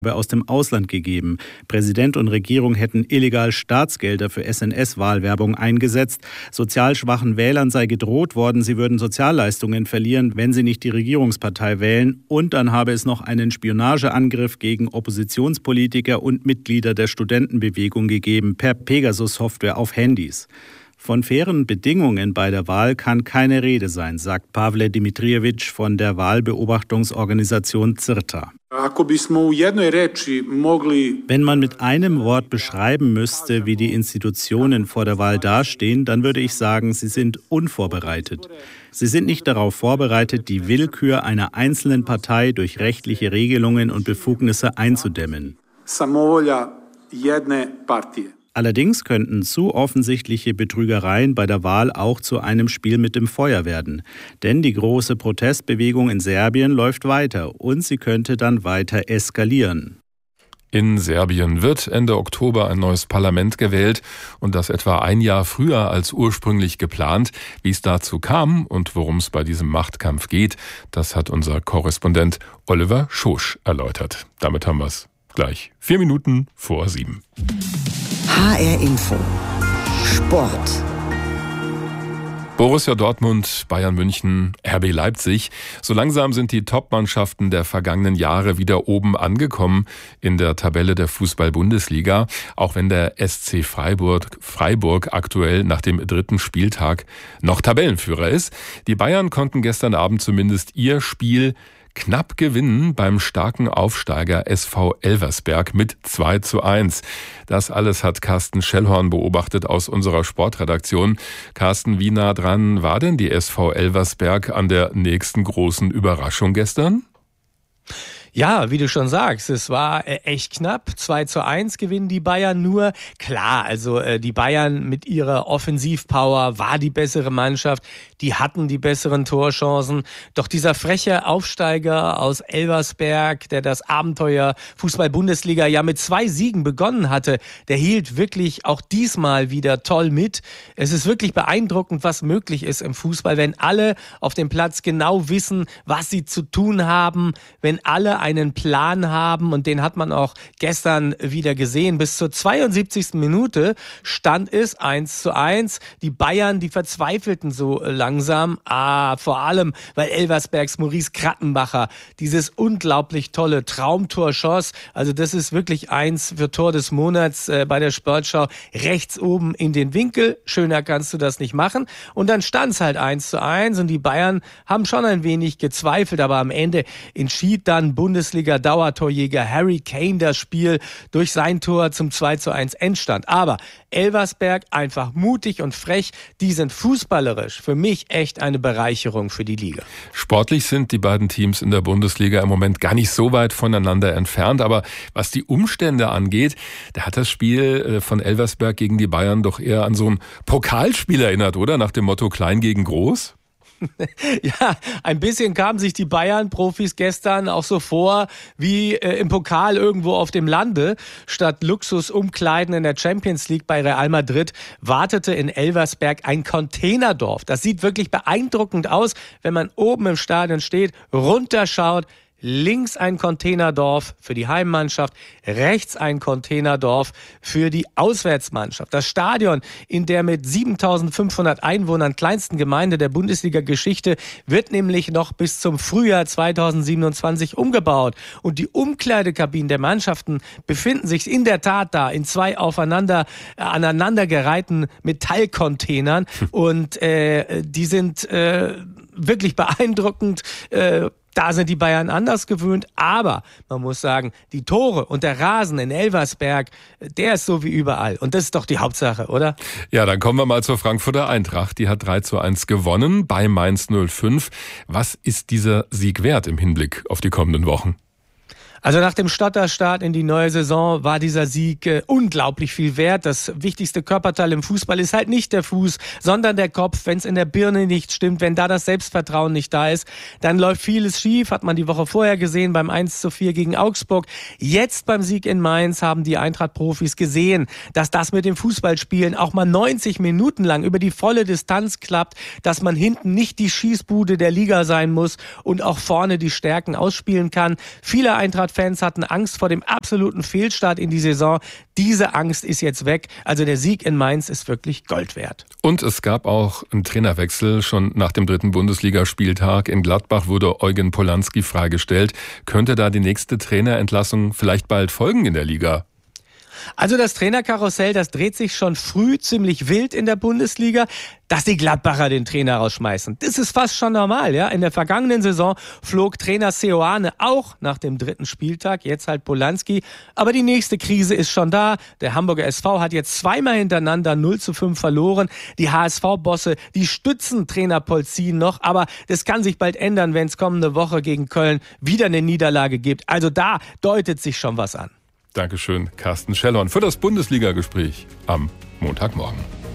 aus dem Ausland gegeben. Präsident und Regierung hätten illegal Staatsgelder für SNS-Wahlwerbung eingesetzt. Sozial schwachen Wählern sei gedroht worden, sie würden Sozialleistungen verlieren, wenn sie nicht die Regierungspartei wählen. Und dann habe es noch einen Spionageangriff gegen Oppositionspolitiker und Mitglieder der Studentenbewegung gegeben per Pegasus-Software auf Handys. Von fairen Bedingungen bei der Wahl kann keine Rede sein, sagt Pavle Dimitrijevic von der Wahlbeobachtungsorganisation ZIRTA. Wenn man mit einem Wort beschreiben müsste, wie die Institutionen vor der Wahl dastehen, dann würde ich sagen, sie sind unvorbereitet. Sie sind nicht darauf vorbereitet, die Willkür einer einzelnen Partei durch rechtliche Regelungen und Befugnisse einzudämmen. Allerdings könnten zu offensichtliche Betrügereien bei der Wahl auch zu einem Spiel mit dem Feuer werden. Denn die große Protestbewegung in Serbien läuft weiter und sie könnte dann weiter eskalieren. In Serbien wird Ende Oktober ein neues Parlament gewählt und das etwa ein Jahr früher als ursprünglich geplant. Wie es dazu kam und worum es bei diesem Machtkampf geht, das hat unser Korrespondent Oliver Schosch erläutert. Damit haben wir es gleich 4 Minuten vor 7. HR Info Sport. Borussia Dortmund, Bayern München, RB Leipzig. So langsam sind die Top-Mannschaften der vergangenen Jahre wieder oben angekommen in der Tabelle der Fußball-Bundesliga. Auch wenn der SC Freiburg aktuell nach dem 3. Spieltag noch Tabellenführer ist. Die Bayern konnten gestern Abend zumindest ihr Spiel knapp gewinnen beim starken Aufsteiger SV Elversberg mit 2:1. Das alles hat Carsten Schellhorn beobachtet aus unserer Sportredaktion. Carsten, wie nah dran war denn die SV Elversberg an der nächsten großen Überraschung gestern? Ja, wie du schon sagst, es war echt knapp. 2:1 gewinnen die Bayern nur. Klar, also die Bayern mit ihrer Offensivpower war die bessere Mannschaft. Die hatten die besseren Torchancen. Doch dieser freche Aufsteiger aus Elversberg, der das Abenteuer Fußball-Bundesliga ja mit 2 Siegen begonnen hatte, der hielt wirklich auch diesmal wieder toll mit. Es ist wirklich beeindruckend, was möglich ist im Fußball, wenn alle auf dem Platz genau wissen, was sie zu tun haben, wenn alle einen Plan haben, und den hat man auch gestern wieder gesehen. Bis zur 72. Minute stand es 1:1. Die Bayern, die verzweifelten so langsam. Vor allem, weil Elversbergs Maurice Krattenbacher dieses unglaublich tolle Traumtor schoss. Also das ist wirklich eins für Tor des Monats bei der Sportschau. Rechts oben in den Winkel. Schöner kannst du das nicht machen. Und dann stand es halt 1:1 und die Bayern haben schon ein wenig gezweifelt, aber am Ende entschied dann Bundesliga-Dauertorjäger Harry Kane das Spiel durch sein Tor zum 2:1 Endstand. Aber Elversberg einfach mutig und frech, die sind fußballerisch für mich echt eine Bereicherung für die Liga. Sportlich sind die beiden Teams in der Bundesliga im Moment gar nicht so weit voneinander entfernt, aber was die Umstände angeht, da hat das Spiel von Elversberg gegen die Bayern doch eher an so ein Pokalspiel erinnert, oder? Nach dem Motto Klein gegen Groß? Ja, ein bisschen kamen sich die Bayern-Profis gestern auch so vor wie im Pokal irgendwo auf dem Lande. Statt Luxusumkleiden in der Champions League bei Real Madrid wartete in Elversberg ein Containerdorf. Das sieht wirklich beeindruckend aus, wenn man oben im Stadion steht, runterschaut. Links ein Containerdorf für die Heimmannschaft, rechts ein Containerdorf für die Auswärtsmannschaft. Das Stadion in der mit 7.500 Einwohnern kleinsten Gemeinde der Bundesliga-Geschichte wird nämlich noch bis zum Frühjahr 2027 umgebaut. Und die Umkleidekabinen der Mannschaften befinden sich in der Tat da in 2 aneinandergereihten Metallcontainern. Und die sind wirklich beeindruckend. Da sind die Bayern anders gewöhnt, aber man muss sagen, die Tore und der Rasen in Elversberg, der ist so wie überall. Und das ist doch die Hauptsache, oder? Ja, dann kommen wir mal zur Frankfurter Eintracht. Die hat 3:1 gewonnen bei Mainz 05. Was ist dieser Sieg wert im Hinblick auf die kommenden Wochen? Also nach dem Stotterstart in die neue Saison war dieser Sieg unglaublich viel wert. Das wichtigste Körperteil im Fußball ist halt nicht der Fuß, sondern der Kopf. Wenn es in der Birne nicht stimmt, wenn da das Selbstvertrauen nicht da ist, dann läuft vieles schief. Hat man die Woche vorher gesehen beim 1:4 gegen Augsburg. Jetzt beim Sieg in Mainz haben die Eintracht-Profis gesehen, dass das mit dem Fußballspielen auch mal 90 Minuten lang über die volle Distanz klappt, dass man hinten nicht die Schießbude der Liga sein muss und auch vorne die Stärken ausspielen kann. Viele Eintracht Gladbach-Fans hatten Angst vor dem absoluten Fehlstart in die Saison. Diese Angst ist jetzt weg. Also der Sieg in Mainz ist wirklich Gold wert. Und es gab auch einen Trainerwechsel. Schon nach dem 3. Bundesligaspieltag in Gladbach wurde Eugen Polanski freigestellt. Könnte da die nächste Trainerentlassung vielleicht bald folgen in der Liga? Also das Trainerkarussell, das dreht sich schon früh ziemlich wild in der Bundesliga, dass die Gladbacher den Trainer rausschmeißen. Das ist fast schon normal, ja. In der vergangenen Saison flog Trainer Seoane auch nach dem 3. Spieltag, jetzt halt Polanski. Aber die nächste Krise ist schon da. Der Hamburger SV hat jetzt zweimal hintereinander 0:5 verloren. Die HSV-Bosse, die stützen Trainer Polzin noch, aber das kann sich bald ändern, wenn es kommende Woche gegen Köln wieder eine Niederlage gibt. Also da deutet sich schon was an. Dankeschön, Carsten Schellhorn, für das Bundesliga-Gespräch am Montagmorgen.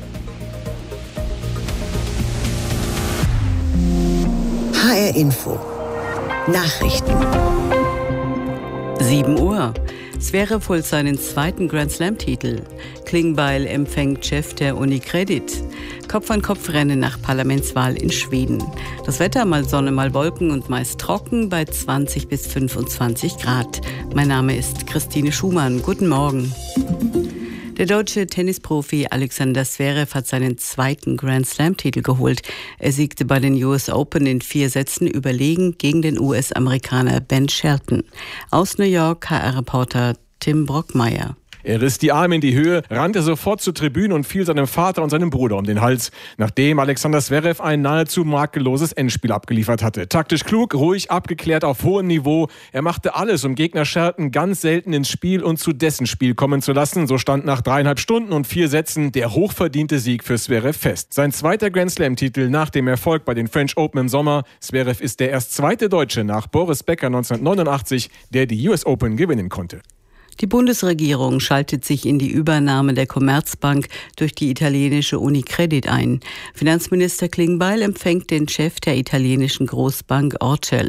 HR Info. Nachrichten. 7 Uhr. Zverev holt seinen 2. Grand-Slam-Titel. Klingbeil empfängt Chef der Unicredit. Kopf-an-Kopf-Rennen nach Parlamentswahl in Schweden. Das Wetter mal Sonne, mal Wolken und meist trocken bei 20 bis 25 Grad. Mein Name ist Christine Schumann. Guten Morgen. Der deutsche Tennisprofi Alexander Zverev hat seinen 2. Grand-Slam-Titel geholt. Er siegte bei den US Open in 4 Sätzen überlegen gegen den US-Amerikaner Ben Shelton. Aus New York HR-Reporter Tim Brockmeier. Er riss die Arme in die Höhe, rannte sofort zur Tribüne und fiel seinem Vater und seinem Bruder um den Hals, nachdem Alexander Zverev ein nahezu makelloses Endspiel abgeliefert hatte. Taktisch klug, ruhig, abgeklärt auf hohem Niveau. Er machte alles, um Gegner Shelton ganz selten ins Spiel und zu dessen Spiel kommen zu lassen. So stand nach 3,5 Stunden und 4 Sätzen der hochverdiente Sieg für Zverev fest. Sein 2. Grand-Slam-Titel nach dem Erfolg bei den French Open im Sommer. Zverev ist der erst 2. Deutsche nach Boris Becker 1989, der die US Open gewinnen konnte. Die Bundesregierung schaltet sich in die Übernahme der Commerzbank durch die italienische Unicredit ein. Finanzminister Klingbeil empfängt den Chef der italienischen Großbank Orcel.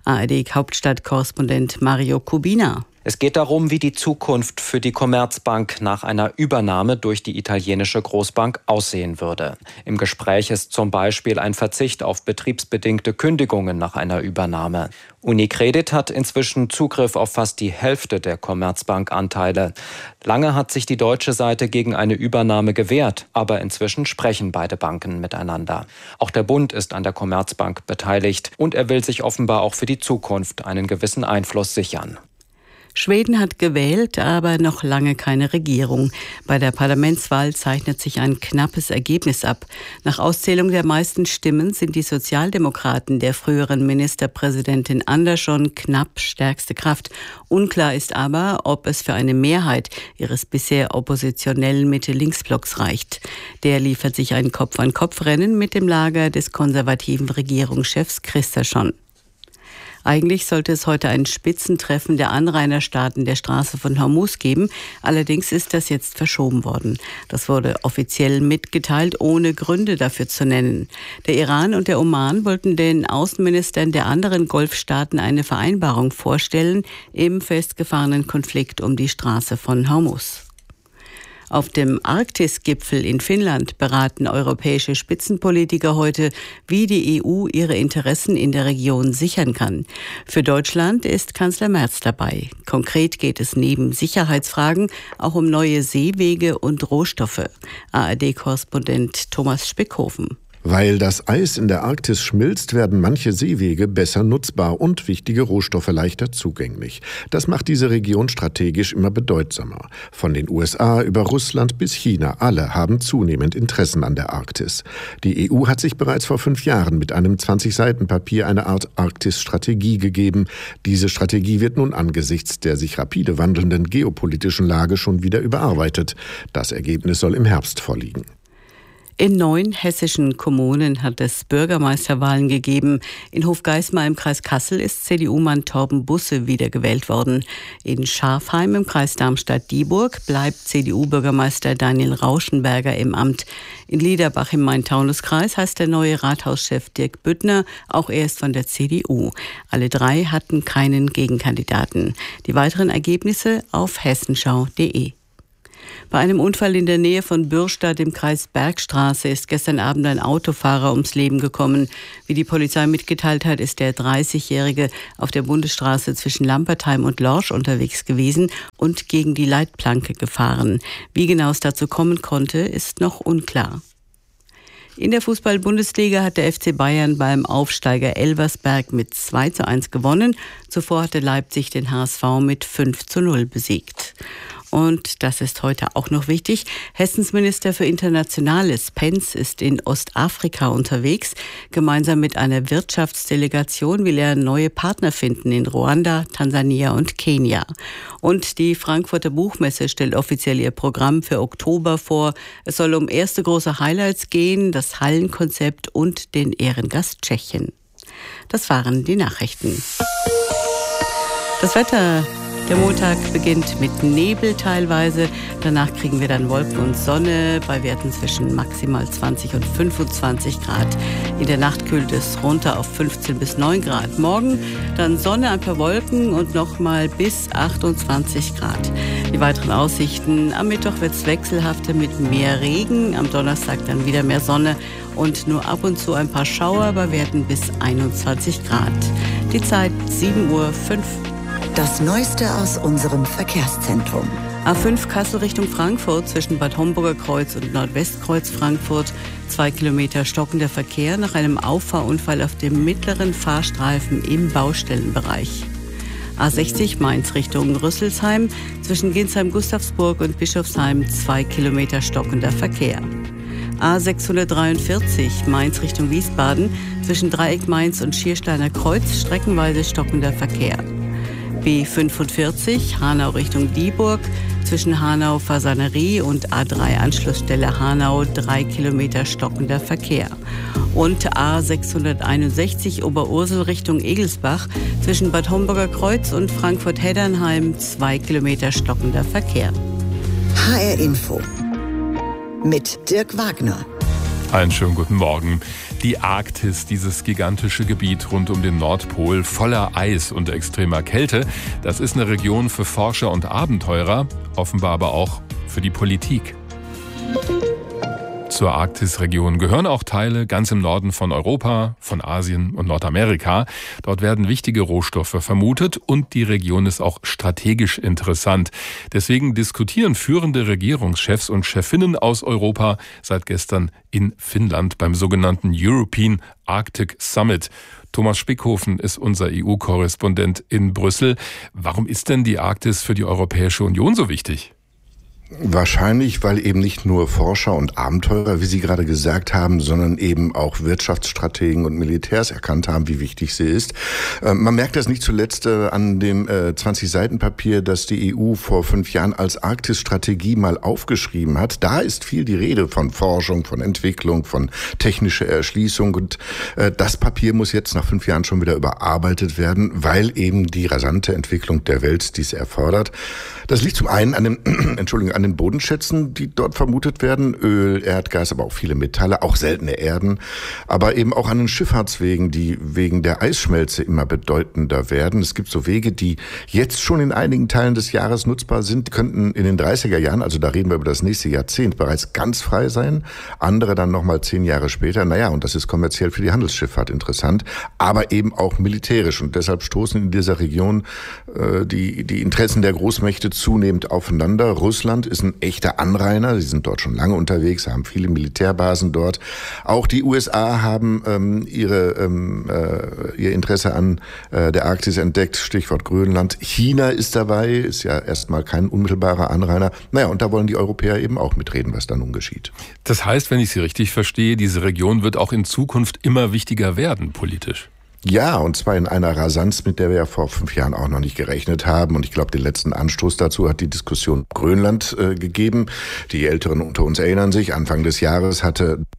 ARD-Hauptstadtkorrespondent Mario Kubina. Es geht darum, wie die Zukunft für die Commerzbank nach einer Übernahme durch die italienische Großbank aussehen würde. Im Gespräch ist zum Beispiel ein Verzicht auf betriebsbedingte Kündigungen nach einer Übernahme. Unicredit hat inzwischen Zugriff auf fast die Hälfte der Commerzbank-Anteile. Lange hat sich die deutsche Seite gegen eine Übernahme gewehrt, aber inzwischen sprechen beide Banken miteinander. Auch der Bund ist an der Commerzbank beteiligt und er will sich offenbar auch für die Zukunft einen gewissen Einfluss sichern. Schweden hat gewählt, aber noch lange keine Regierung. Bei der Parlamentswahl zeichnet sich ein knappes Ergebnis ab. Nach Auszählung der meisten Stimmen sind die Sozialdemokraten der früheren Ministerpräsidentin Andersson knapp stärkste Kraft. Unklar ist aber, ob es für eine Mehrheit ihres bisher oppositionellen Mitte-Links-Blocks reicht. Der liefert sich ein Kopf-an-Kopf-Rennen mit dem Lager des konservativen Regierungschefs Kristersson. Eigentlich sollte es heute ein Spitzentreffen der Anrainerstaaten der Straße von Hormuz geben. Allerdings ist das jetzt verschoben worden. Das wurde offiziell mitgeteilt, ohne Gründe dafür zu nennen. Der Iran und der Oman wollten den Außenministern der anderen Golfstaaten eine Vereinbarung vorstellen im festgefahrenen Konflikt um die Straße von Hormuz. Auf dem Arktis-Gipfel in Finnland beraten europäische Spitzenpolitiker heute, wie die EU ihre Interessen in der Region sichern kann. Für Deutschland ist Kanzler Merz dabei. Konkret geht es neben Sicherheitsfragen auch um neue Seewege und Rohstoffe. ARD-Korrespondent Thomas Spickhofen. Weil das Eis in der Arktis schmilzt, werden manche Seewege besser nutzbar und wichtige Rohstoffe leichter zugänglich. Das macht diese Region strategisch immer bedeutsamer. Von den USA über Russland bis China, alle haben zunehmend Interessen an der Arktis. Die EU hat sich bereits vor 5 Jahren mit einem 20-Seiten-Papier eine Art Arktis-Strategie gegeben. Diese Strategie wird nun angesichts der sich rapide wandelnden geopolitischen Lage schon wieder überarbeitet. Das Ergebnis soll im Herbst vorliegen. In 9 hessischen Kommunen hat es Bürgermeisterwahlen gegeben. In Hofgeismar im Kreis Kassel ist CDU-Mann Torben Busse wiedergewählt worden. In Schafheim im Kreis Darmstadt-Dieburg bleibt CDU-Bürgermeister Daniel Rauschenberger im Amt. In Liederbach im Main-Taunus-Kreis heißt der neue Rathauschef Dirk Büttner, auch er ist von der CDU. Alle 3 hatten keinen Gegenkandidaten. Die weiteren Ergebnisse auf hessenschau.de. Bei einem Unfall in der Nähe von Bürstadt im Kreis Bergstraße ist gestern Abend ein Autofahrer ums Leben gekommen. Wie die Polizei mitgeteilt hat, ist der 30-Jährige auf der Bundesstraße zwischen Lampertheim und Lorsch unterwegs gewesen und gegen die Leitplanke gefahren. Wie genau es dazu kommen konnte, ist noch unklar. In der Fußball-Bundesliga hat der FC Bayern beim Aufsteiger Elversberg mit 2:1 gewonnen. Zuvor hatte Leipzig den HSV mit 5:0 besiegt. Und das ist heute auch noch wichtig. Hessens Minister für Internationales, Penz, ist in Ostafrika unterwegs. Gemeinsam mit einer Wirtschaftsdelegation will er neue Partner finden in Ruanda, Tansania und Kenia. Und die Frankfurter Buchmesse stellt offiziell ihr Programm für Oktober vor. Es soll um erste große Highlights gehen, das Hallenkonzept und den Ehrengast Tschechien. Das waren die Nachrichten. Das Wetter. Der Montag beginnt mit Nebel teilweise, danach kriegen wir dann Wolken und Sonne bei Werten zwischen maximal 20 und 25 Grad. In der Nacht kühlt es runter auf 15 bis 9 Grad. Morgen dann Sonne, ein paar Wolken und nochmal bis 28 Grad. Die weiteren Aussichten: am Mittwoch wird es wechselhafter mit mehr Regen, am Donnerstag dann wieder mehr Sonne und nur ab und zu ein paar Schauer bei Werten bis 21 Grad. Die Zeit 7:05 Uhr. Das Neueste aus unserem Verkehrszentrum. A5 Kassel Richtung Frankfurt zwischen Bad Homburger Kreuz und Nordwestkreuz Frankfurt. 2 Kilometer stockender Verkehr nach einem Auffahrunfall auf dem mittleren Fahrstreifen im Baustellenbereich. A60 Mainz Richtung Rüsselsheim zwischen Ginsheim-Gustavsburg und Bischofsheim 2 Kilometer stockender Verkehr. A643 Mainz Richtung Wiesbaden zwischen Dreieck Mainz und Schiersteiner Kreuz streckenweise stockender Verkehr. B45 Hanau Richtung Dieburg zwischen Hanau Fasanerie und A3 Anschlussstelle Hanau 3 Kilometer stockender Verkehr. Und A661 Oberursel Richtung Egelsbach zwischen Bad Homburger Kreuz und Frankfurt-Heddernheim 2 Kilometer stockender Verkehr. HR Info mit Dirk Wagner. Einen schönen guten Morgen. Die Arktis, dieses gigantische Gebiet rund um den Nordpol, voller Eis und extremer Kälte, das ist eine Region für Forscher und Abenteurer, offenbar aber auch für die Politik. Zur Arktisregion gehören auch Teile ganz im Norden von Europa, von Asien und Nordamerika. Dort werden wichtige Rohstoffe vermutet und die Region ist auch strategisch interessant. Deswegen diskutieren führende Regierungschefs und Chefinnen aus Europa seit gestern in Finnland beim sogenannten European Arctic Summit. Thomas Spickhofen ist unser EU-Korrespondent in Brüssel. Warum ist denn die Arktis für die Europäische Union so wichtig? Wahrscheinlich, weil eben nicht nur Forscher und Abenteurer, wie Sie gerade gesagt haben, sondern eben auch Wirtschaftsstrategen und Militärs erkannt haben, wie wichtig sie ist. Man merkt das nicht zuletzt an dem 20-Seiten-Papier, das die EU vor 5 Jahren als Arktis-Strategie mal aufgeschrieben hat. Da ist viel die Rede von Forschung, von Entwicklung, von technischer Erschließung. Und das Papier muss jetzt nach 5 Jahren schon wieder überarbeitet werden, weil eben die rasante Entwicklung der Welt dies erfordert. Das liegt zum einen an den Bodenschätzen, die dort vermutet werden. Öl, Erdgas, aber auch viele Metalle, auch seltene Erden. Aber eben auch an den Schifffahrtswegen, die wegen der Eisschmelze immer bedeutender werden. Es gibt so Wege, die jetzt schon in einigen Teilen des Jahres nutzbar sind, könnten in den 30er Jahren, also da reden wir über das nächste Jahrzehnt, bereits ganz frei sein. Andere dann nochmal 10 Jahre später. Naja, und das ist kommerziell für die Handelsschifffahrt interessant, aber eben auch militärisch. Und deshalb stoßen in dieser Region die Interessen der Großmächte zunehmend aufeinander. Russland ist ein echter Anrainer. Sie sind dort schon lange unterwegs, haben viele Militärbasen dort. Auch die USA haben ihr Interesse an der Arktis entdeckt. Stichwort Grönland. China ist dabei, ist ja erstmal kein unmittelbarer Anrainer. Naja, und da wollen die Europäer eben auch mitreden, was da nun geschieht. Das heißt, wenn ich Sie richtig verstehe, diese Region wird auch in Zukunft immer wichtiger werden, politisch. Ja, und zwar in einer Rasanz, mit der wir ja vor 5 Jahren auch noch nicht gerechnet haben. Und ich glaube, den letzten Anstoß dazu hat die Diskussion Grönland gegeben. Die Älteren unter uns erinnern sich, Anfang des Jahres hatte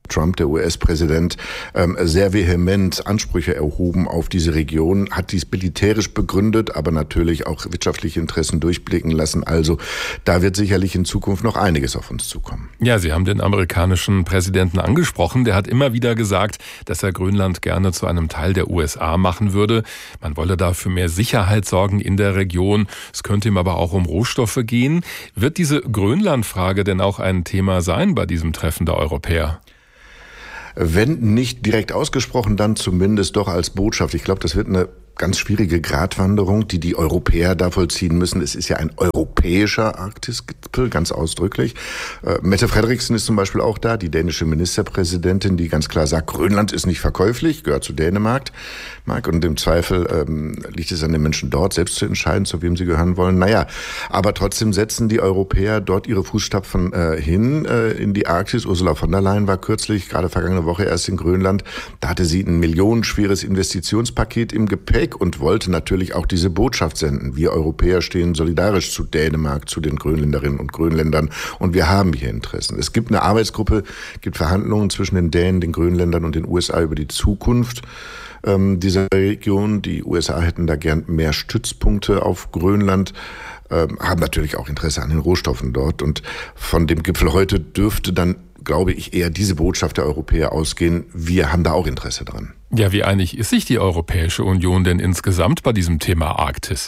Trump, der US-Präsident, sehr vehement Ansprüche erhoben auf diese Region, hat dies militärisch begründet, aber natürlich auch wirtschaftliche Interessen durchblicken lassen. Also da wird sicherlich in Zukunft noch einiges auf uns zukommen. Ja, Sie haben den amerikanischen Präsidenten angesprochen. Der hat immer wieder gesagt, dass er Grönland gerne zu einem Teil der USA machen würde. Man wolle da für mehr Sicherheit sorgen in der Region. Es könnte ihm aber auch um Rohstoffe gehen. Wird diese Grönland-Frage denn auch ein Thema sein bei diesem Treffen der Europäer? Wenn nicht direkt ausgesprochen, dann zumindest doch als Botschaft. Ich glaube, das wird eine ganz schwierige Gratwanderung, die Europäer da vollziehen müssen. Es ist ja ein europäischer Arktisgipfel, ganz ausdrücklich. Mette Frederiksen ist zum Beispiel auch da, die dänische Ministerpräsidentin, die ganz klar sagt, Grönland ist nicht verkäuflich, gehört zu Dänemark. Und im Zweifel liegt es an den Menschen dort, selbst zu entscheiden, zu wem sie gehören wollen. Naja, aber trotzdem setzen die Europäer dort ihre Fußstapfen hin in die Arktis. Ursula von der Leyen war kürzlich, gerade vergangene Woche erst in Grönland. Da hatte sie ein millionenschweres Investitionspaket im Gepäck und wollte natürlich auch diese Botschaft senden. Wir Europäer stehen solidarisch zu Dänemark, zu den Grönländerinnen und Grönländern und wir haben hier Interessen. Es gibt eine Arbeitsgruppe, gibt Verhandlungen zwischen den Dänen, den Grönländern und den USA über die Zukunft dieser Region. Die USA hätten da gern mehr Stützpunkte auf Grönland, haben natürlich auch Interesse an den Rohstoffen dort und von dem Gipfel heute dürfte dann, glaube ich, eher diese Botschaft der Europäer ausgehen. Wir haben da auch Interesse dran. Ja, wie einig ist sich die Europäische Union denn insgesamt bei diesem Thema Arktis?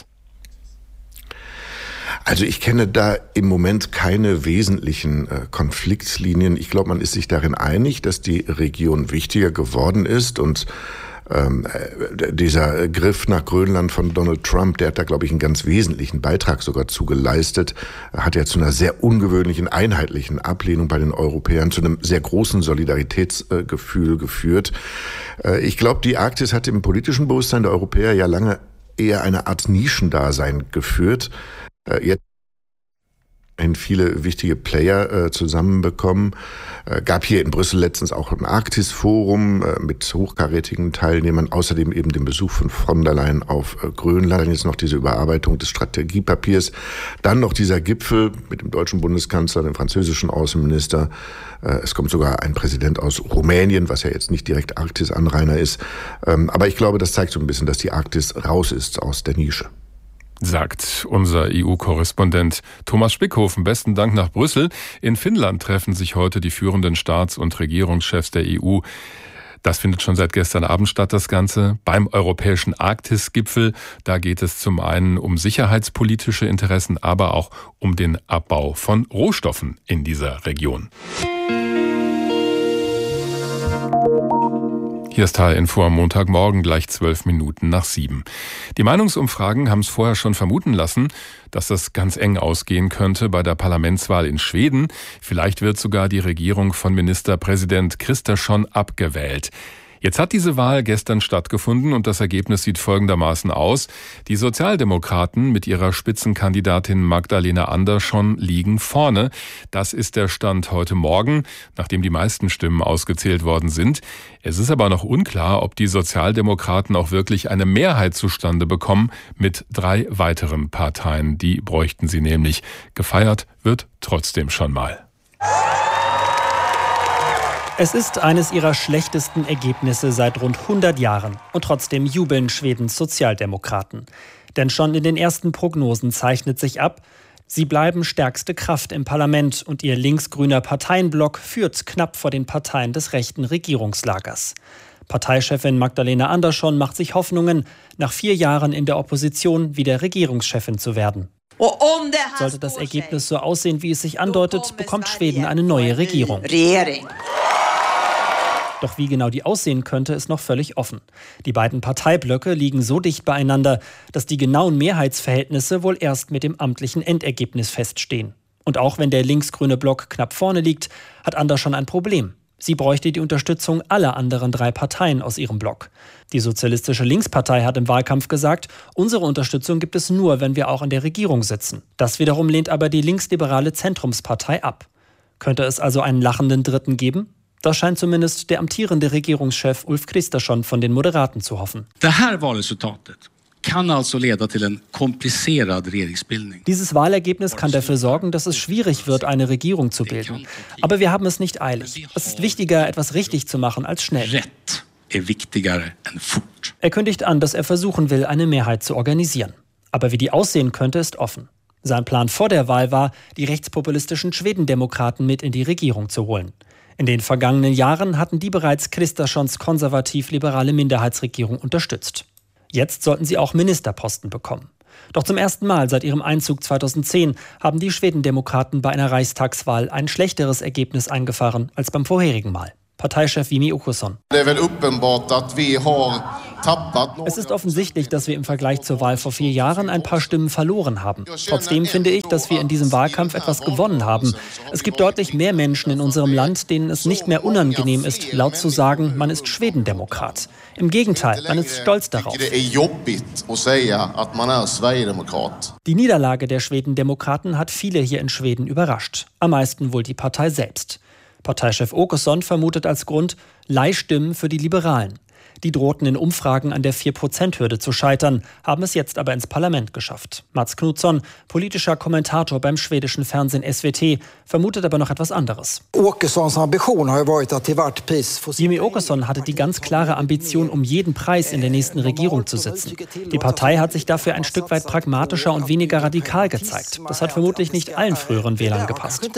Also ich kenne da im Moment keine wesentlichen Konfliktlinien. Ich glaube, man ist sich darin einig, dass die Region wichtiger geworden ist und dieser Griff nach Grönland von Donald Trump, der hat da, glaube ich, einen ganz wesentlichen Beitrag sogar zugeleistet, hat ja zu einer sehr ungewöhnlichen, einheitlichen Ablehnung bei den Europäern, zu einem sehr großen Solidaritätsgefühl geführt. Ich glaube, die Arktis hat im politischen Bewusstsein der Europäer ja lange eher eine Art Nischendasein geführt. Jetzt viele wichtige Player zusammenbekommen. Gab hier in Brüssel letztens auch ein Arktis-Forum mit hochkarätigen Teilnehmern, außerdem eben den Besuch von der Leyen auf Grönland, dann jetzt noch diese Überarbeitung des Strategiepapiers, dann noch dieser Gipfel mit dem deutschen Bundeskanzler, dem französischen Außenminister. Es kommt sogar ein Präsident aus Rumänien, was ja jetzt nicht direkt Arktis-Anrainer ist. Aber ich glaube, das zeigt so ein bisschen, dass die Arktis raus ist aus der Nische. Sagt unser EU-Korrespondent Thomas Spickhofen. Besten Dank nach Brüssel. In Finnland treffen sich heute die führenden Staats- und Regierungschefs der EU. Das findet schon seit gestern Abend statt, das Ganze, beim Europäischen Arktis-Gipfel. Da geht es zum einen um sicherheitspolitische Interessen, aber auch um den Abbau von Rohstoffen in dieser Region. Hier ist HR-Info am Montagmorgen, gleich 12 Minuten nach 7. Die Meinungsumfragen haben es vorher schon vermuten lassen, dass das ganz eng ausgehen könnte bei der Parlamentswahl in Schweden. Vielleicht wird sogar die Regierung von Ministerpräsident Kristersson abgewählt. Jetzt hat diese Wahl gestern stattgefunden und das Ergebnis sieht folgendermaßen aus. Die Sozialdemokraten mit ihrer Spitzenkandidatin Magdalena Andersson liegen vorne. Das ist der Stand heute Morgen, nachdem die meisten Stimmen ausgezählt worden sind. Es ist aber noch unklar, ob die Sozialdemokraten auch wirklich eine Mehrheit zustande bekommen mit 3 weiteren Parteien. Die bräuchten sie nämlich. Gefeiert wird trotzdem schon mal. Es ist eines ihrer schlechtesten Ergebnisse seit rund 100 Jahren. Und trotzdem jubeln Schwedens Sozialdemokraten. Denn schon in den ersten Prognosen zeichnet sich ab, sie bleiben stärkste Kraft im Parlament und ihr linksgrüner Parteienblock führt knapp vor den Parteien des rechten Regierungslagers. Parteichefin Magdalena Andersson macht sich Hoffnungen, nach 4 Jahren in der Opposition wieder Regierungschefin zu werden. Sollte das Ergebnis so aussehen, wie es sich andeutet, bekommt Schweden eine neue Regierung. Doch wie genau die aussehen könnte, ist noch völlig offen. Die beiden Parteiblöcke liegen so dicht beieinander, dass die genauen Mehrheitsverhältnisse wohl erst mit dem amtlichen Endergebnis feststehen. Und auch wenn der linksgrüne Block knapp vorne liegt, hat Andersson ein Problem. Sie bräuchte die Unterstützung aller anderen 3 Parteien aus ihrem Block. Die Sozialistische Linkspartei hat im Wahlkampf gesagt, unsere Unterstützung gibt es nur, wenn wir auch in der Regierung sitzen. Das wiederum lehnt aber die linksliberale Zentrumspartei ab. Könnte es also einen lachenden Dritten geben? Das scheint zumindest der amtierende Regierungschef Ulf Kristersson von den Moderaten zu hoffen. Det här valresultatet Dieses Wahlergebnis kann dafür sorgen, dass es schwierig wird, eine Regierung zu bilden. Aber wir haben es nicht eilig. Es ist wichtiger, etwas richtig zu machen, als schnell. Er kündigt an, dass er versuchen will, eine Mehrheit zu organisieren. Aber wie die aussehen könnte, ist offen. Sein Plan vor der Wahl war, die rechtspopulistischen Schwedendemokraten mit in die Regierung zu holen. In den vergangenen Jahren hatten die bereits Kristerssons konservativ-liberale Minderheitsregierung unterstützt. Jetzt sollten sie auch Ministerposten bekommen. Doch zum ersten Mal seit ihrem Einzug 2010 haben die Schwedendemokraten bei einer Reichstagswahl ein schlechteres Ergebnis eingefahren als beim vorherigen Mal. Parteichef Jimmie Åkesson. Es ist offensichtlich, dass wir im Vergleich zur Wahl vor 4 Jahren ein paar Stimmen verloren haben. Trotzdem finde ich, dass wir in diesem Wahlkampf etwas gewonnen haben. Es gibt deutlich mehr Menschen in unserem Land, denen es nicht mehr unangenehm ist, laut zu sagen, man ist Schwedendemokrat. Im Gegenteil, man ist stolz darauf. Die Niederlage der Schwedendemokraten hat viele hier in Schweden überrascht. Am meisten wohl die Partei selbst. Parteichef Åkesson vermutet als Grund Leihstimmen für die Liberalen. Die drohten in Umfragen an der 4%-Hürde zu scheitern, haben es jetzt aber ins Parlament geschafft. Mats Knutsson, politischer Kommentator beim schwedischen Fernsehen SVT, vermutet aber noch etwas anderes. Jimmie Åkesson hatte die ganz klare Ambition, um jeden Preis in der nächsten Regierung zu sitzen. Die Partei hat sich dafür ein Stück weit pragmatischer und weniger radikal gezeigt. Das hat vermutlich nicht allen früheren Wählern gepasst.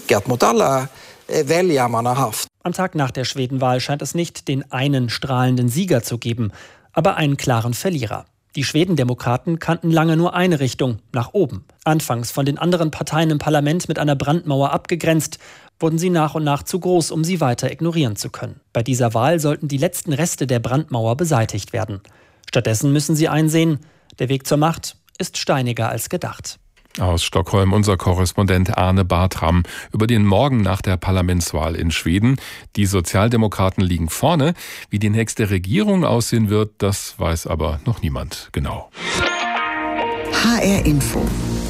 Am Tag nach der Schwedenwahl scheint es nicht den einen strahlenden Sieger zu geben, aber einen klaren Verlierer. Die Schwedendemokraten kannten lange nur eine Richtung, nach oben. Anfangs von den anderen Parteien im Parlament mit einer Brandmauer abgegrenzt, wurden sie nach und nach zu groß, um sie weiter ignorieren zu können. Bei dieser Wahl sollten die letzten Reste der Brandmauer beseitigt werden. Stattdessen müssen sie einsehen, der Weg zur Macht ist steiniger als gedacht. Aus Stockholm unser Korrespondent Arne Bartram über den Morgen nach der Parlamentswahl in Schweden. Die Sozialdemokraten liegen vorne. Wie die nächste Regierung aussehen wird, das weiß aber noch niemand genau. HR Info.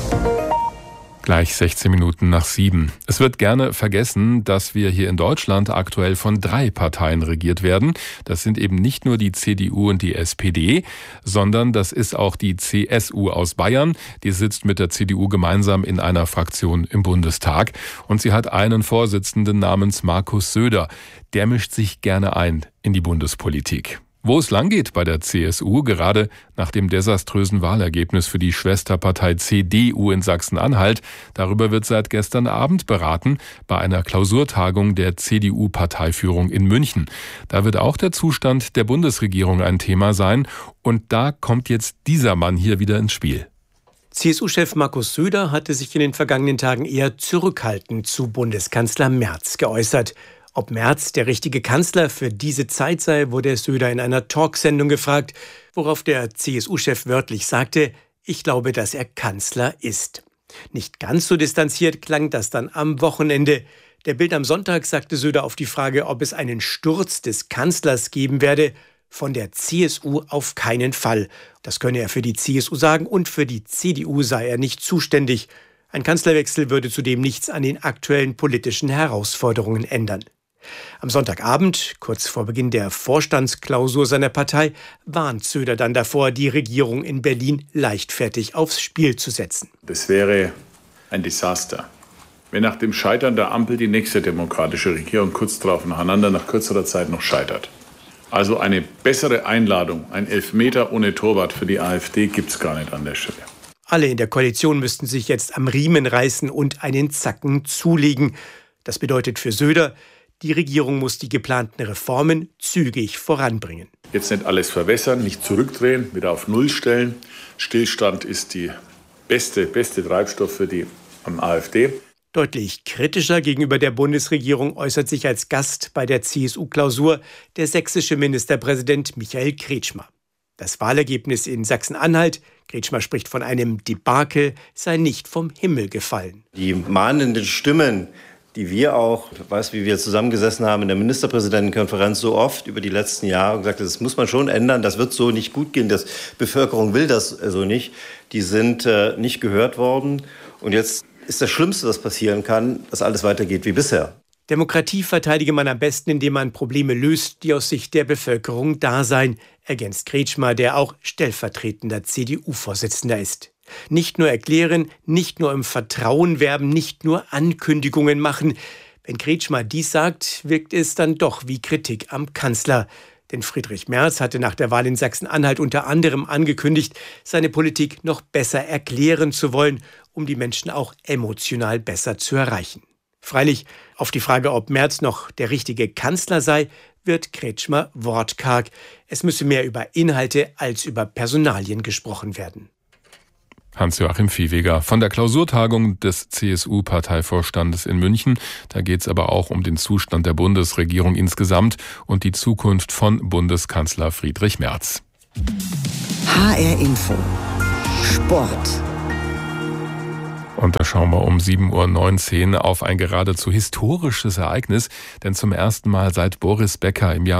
Gleich 16 Minuten nach 7. Es wird gerne vergessen, dass wir hier in Deutschland aktuell von 3 Parteien regiert werden. Das sind eben nicht nur die CDU und die SPD, sondern das ist auch die CSU aus Bayern. Die sitzt mit der CDU gemeinsam in einer Fraktion im Bundestag. Und sie hat einen Vorsitzenden namens Markus Söder. Der mischt sich gerne ein in die Bundespolitik. Wo es langgeht bei der CSU, gerade nach dem desaströsen Wahlergebnis für die Schwesterpartei CDU in Sachsen-Anhalt, darüber wird seit gestern Abend beraten bei einer Klausurtagung der CDU-Parteiführung in München. Da wird auch der Zustand der Bundesregierung ein Thema sein und da kommt jetzt dieser Mann hier wieder ins Spiel. CSU-Chef Markus Söder hatte sich in den vergangenen Tagen eher zurückhaltend zu Bundeskanzler Merz geäußert. Ob Merz der richtige Kanzler für diese Zeit sei, wurde Söder in einer Talksendung gefragt, worauf der CSU-Chef wörtlich sagte, ich glaube, dass er Kanzler ist. Nicht ganz so distanziert klang das dann am Wochenende. Der Bild am Sonntag sagte Söder auf die Frage, ob es einen Sturz des Kanzlers geben werde, von der CSU auf keinen Fall. Das könne er für die CSU sagen und für die CDU sei er nicht zuständig. Ein Kanzlerwechsel würde zudem nichts an den aktuellen politischen Herausforderungen ändern. Am Sonntagabend, kurz vor Beginn der Vorstandsklausur seiner Partei, warnt Söder dann davor, die Regierung in Berlin leichtfertig aufs Spiel zu setzen. Das wäre ein Desaster, wenn nach dem Scheitern der Ampel die nächste demokratische Regierung kurz darauf nacheinander nach kürzerer Zeit noch scheitert. Also eine bessere Einladung, ein Elfmeter ohne Torwart für die AfD gibt es gar nicht an der Stelle. Alle in der Koalition müssten sich jetzt am Riemen reißen und einen Zacken zulegen. Das bedeutet für Söder, die Regierung muss die geplanten Reformen zügig voranbringen. Jetzt nicht alles verwässern, nicht zurückdrehen, wieder auf Null stellen. Stillstand ist die beste Treibstoff für die AfD. Deutlich kritischer gegenüber der Bundesregierung äußert sich als Gast bei der CSU-Klausur der sächsische Ministerpräsident Michael Kretschmer. Das Wahlergebnis in Sachsen-Anhalt, Kretschmer spricht von einem Debakel, sei nicht vom Himmel gefallen. Die mahnenden Stimmen, die wir auch, wie wir zusammengesessen haben in der Ministerpräsidentenkonferenz so oft über die letzten Jahre und gesagt, das muss man schon ändern, das wird so nicht gut gehen, die Bevölkerung will das so nicht, die sind nicht gehört worden. Und jetzt ist das Schlimmste, was passieren kann, dass alles weitergeht wie bisher. Demokratie verteidige man am besten, indem man Probleme löst, die aus Sicht der Bevölkerung da seien, ergänzt Kretschmer, der auch stellvertretender CDU-Vorsitzender ist. Nicht nur erklären, nicht nur im Vertrauen werben, nicht nur Ankündigungen machen. Wenn Kretschmer dies sagt, wirkt es dann doch wie Kritik am Kanzler. Denn Friedrich Merz hatte nach der Wahl in Sachsen-Anhalt unter anderem angekündigt, seine Politik noch besser erklären zu wollen, um die Menschen auch emotional besser zu erreichen. Freilich, auf die Frage, ob Merz noch der richtige Kanzler sei, wird Kretschmer wortkarg. Es müsse mehr über Inhalte als über Personalien gesprochen werden. Hans-Joachim Viehweger von der Klausurtagung des CSU-Parteivorstandes in München. Da geht es aber auch um den Zustand der Bundesregierung insgesamt und die Zukunft von Bundeskanzler Friedrich Merz. HR Info. Sport. Und da schauen wir um 7.19 Uhr auf ein geradezu historisches Ereignis, denn zum ersten Mal seit Boris Becker im Jahr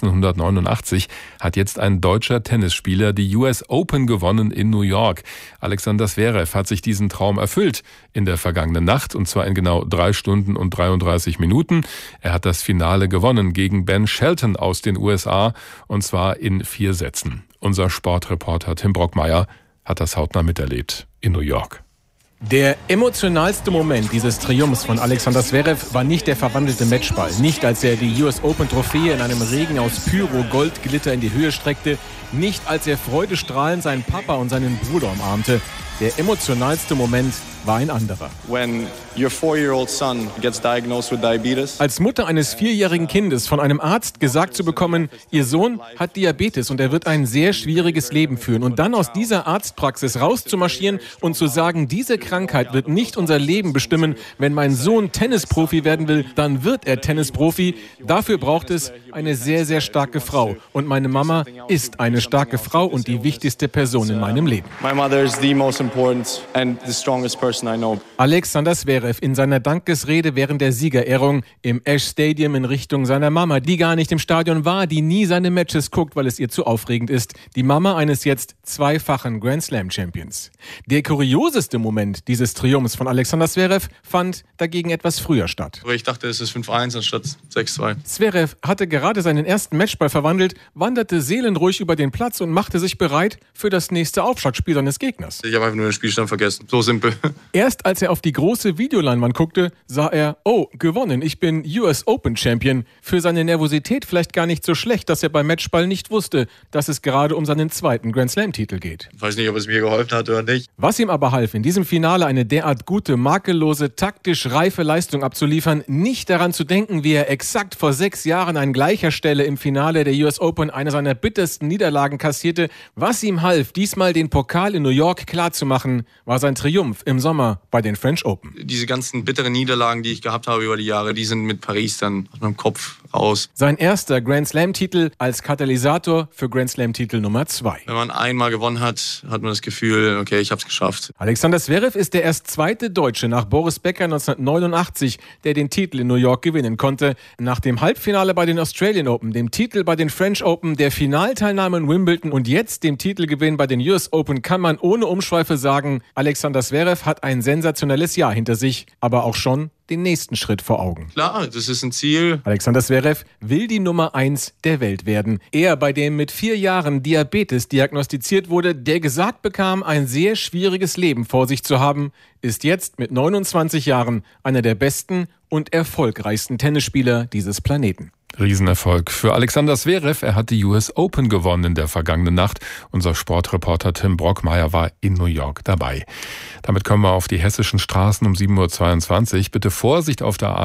1989 hat jetzt ein deutscher Tennisspieler die US Open gewonnen in New York. Alexander Zverev hat sich diesen Traum erfüllt in der vergangenen Nacht, und zwar in genau 3 Stunden und 33 Minuten. Er hat das Finale gewonnen gegen Ben Shelton aus den USA, und zwar in 4 Sätzen. Unser Sportreporter Tim Brockmeier hat das hautnah miterlebt in New York. Der emotionalste Moment dieses Triumphs von Alexander Zverev war nicht der verwandelte Matchball, nicht als er die US Open Trophäe in einem Regen aus Pyro-Goldglitter in die Höhe streckte, nicht als er freudestrahlend seinen Papa und seinen Bruder umarmte. Der emotionalste Moment war ein anderer. When your 4-year-old son gets diagnosed with diabetes. Als Mutter eines 4-jährigen Kindes von einem Arzt gesagt zu bekommen, ihr Sohn hat Diabetes und er wird ein sehr schwieriges Leben führen. Und dann aus dieser Arztpraxis rauszumarschieren und zu sagen, diese Krankheit wird nicht unser Leben bestimmen. Wenn mein Sohn Tennisprofi werden will, dann wird er Tennisprofi. Dafür braucht es eine sehr, sehr starke Frau. Und meine Mama ist eine starke Frau und die wichtigste Person in meinem Leben. My mother is the most important and the strongest person I know. Alexander Zverev in seiner Dankesrede während der Siegerehrung im Ash Stadium in Richtung seiner Mama, die gar nicht im Stadion war, die nie seine Matches guckt, weil es ihr zu aufregend ist. Die Mama eines jetzt 2-fachen Grand Slam Champions. Der kurioseste Moment dieses Triumphs von Alexander Zverev fand dagegen etwas früher statt. Ich dachte, es ist 5-1 anstatt 6-2. Zverev hatte gerade seinen ersten Matchball verwandelt, wanderte seelenruhig über den Platz und machte sich bereit für das nächste Aufschlagspiel seines Gegners. Ich habe einfach nur den Spielstand vergessen. So simpel. Erst als er auf die große Videoleinwand guckte, sah er, oh, gewonnen, ich bin US Open Champion. Für seine Nervosität vielleicht gar nicht so schlecht, dass er beim Matchball nicht wusste, dass es gerade um seinen 2. Grand Slam Titel geht. Ich weiß nicht, ob es mir geholfen hat oder nicht. Was ihm aber half, in diesem Finale eine derart gute, makellose, taktisch reife Leistung abzuliefern, nicht daran zu denken, wie er exakt vor 6 Jahren an gleicher Stelle im Finale der US Open eine seiner bittersten Niederlagen kassierte. Was ihm half, diesmal den Pokal in New York klarzumachen, war sein Triumph im Sommer bei den French Open. Diese ganzen bitteren Niederlagen, die ich gehabt habe über die Jahre, die sind mit Paris dann aus meinem Kopf raus. Sein erster Grand Slam-Titel als Katalysator für Grand Slam-Titel Nummer 2. Wenn man einmal gewonnen hat, hat man das Gefühl, okay, ich habe es geschafft. Alexander Zverev ist der erst 2. Deutsche nach Boris Becker 1989, der den Titel in New York gewinnen konnte. Nach dem Halbfinale bei den Australian Open, dem Titel bei den French Open, der Finalteilnahme in Wimbledon und jetzt dem Titelgewinn bei den US Open kann man ohne Umschweife sagen, Alexander Zverev hat ein sensationelles Jahr hinter sich, aber auch schon den nächsten Schritt vor Augen. Klar, das ist ein Ziel. Alexander Zverev will die Nummer 1 der Welt werden. Er, bei dem mit 4 Jahren Diabetes diagnostiziert wurde, der gesagt bekam, ein sehr schwieriges Leben vor sich zu haben, ist jetzt mit 29 Jahren einer der besten und erfolgreichsten Tennisspieler dieses Planeten. Riesenerfolg für Alexander Zverev. Er hat die US Open gewonnen in der vergangenen Nacht. Unser Sportreporter Tim Brockmeier war in New York dabei. Damit kommen wir auf die hessischen Straßen um 7.22 Uhr. Bitte Vorsicht auf der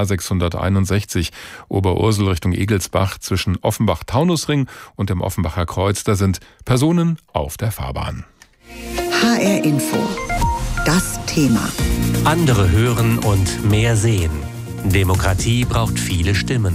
A661 Oberursel Richtung Egelsbach zwischen Offenbach-Taunusring und dem Offenbacher Kreuz. Da sind Personen auf der Fahrbahn. HR Info. Das Thema. Andere hören und mehr sehen. Demokratie braucht viele Stimmen.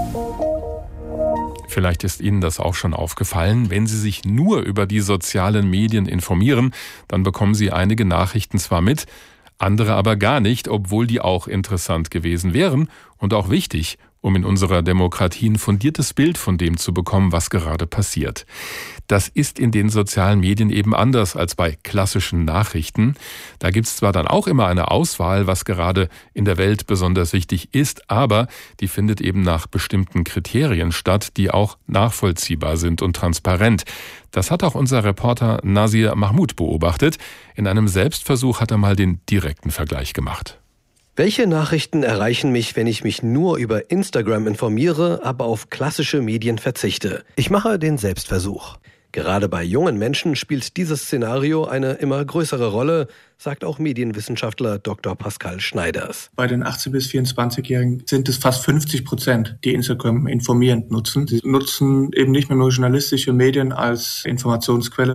Vielleicht ist Ihnen das auch schon aufgefallen. Wenn Sie sich nur über die sozialen Medien informieren, dann bekommen Sie einige Nachrichten zwar mit, andere aber gar nicht, obwohl die auch interessant gewesen wären und auch wichtig um in unserer Demokratie ein fundiertes Bild von dem zu bekommen, was gerade passiert. Das ist in den sozialen Medien eben anders als bei klassischen Nachrichten. Da gibt es zwar dann auch immer eine Auswahl, was gerade in der Welt besonders wichtig ist, aber die findet eben nach bestimmten Kriterien statt, die auch nachvollziehbar sind und transparent. Das hat auch unser Reporter Nasir Mahmoud beobachtet. In einem Selbstversuch hat er mal den direkten Vergleich gemacht. Welche Nachrichten erreichen mich, wenn ich mich nur über Instagram informiere, aber auf klassische Medien verzichte? Ich mache den Selbstversuch. Gerade bei jungen Menschen spielt dieses Szenario eine immer größere Rolle, sagt auch Medienwissenschaftler Dr. Pascal Schneiders. Bei den 18- bis 24-Jährigen sind es fast 50%, die Instagram informierend nutzen. Sie nutzen eben nicht mehr nur journalistische Medien als Informationsquelle.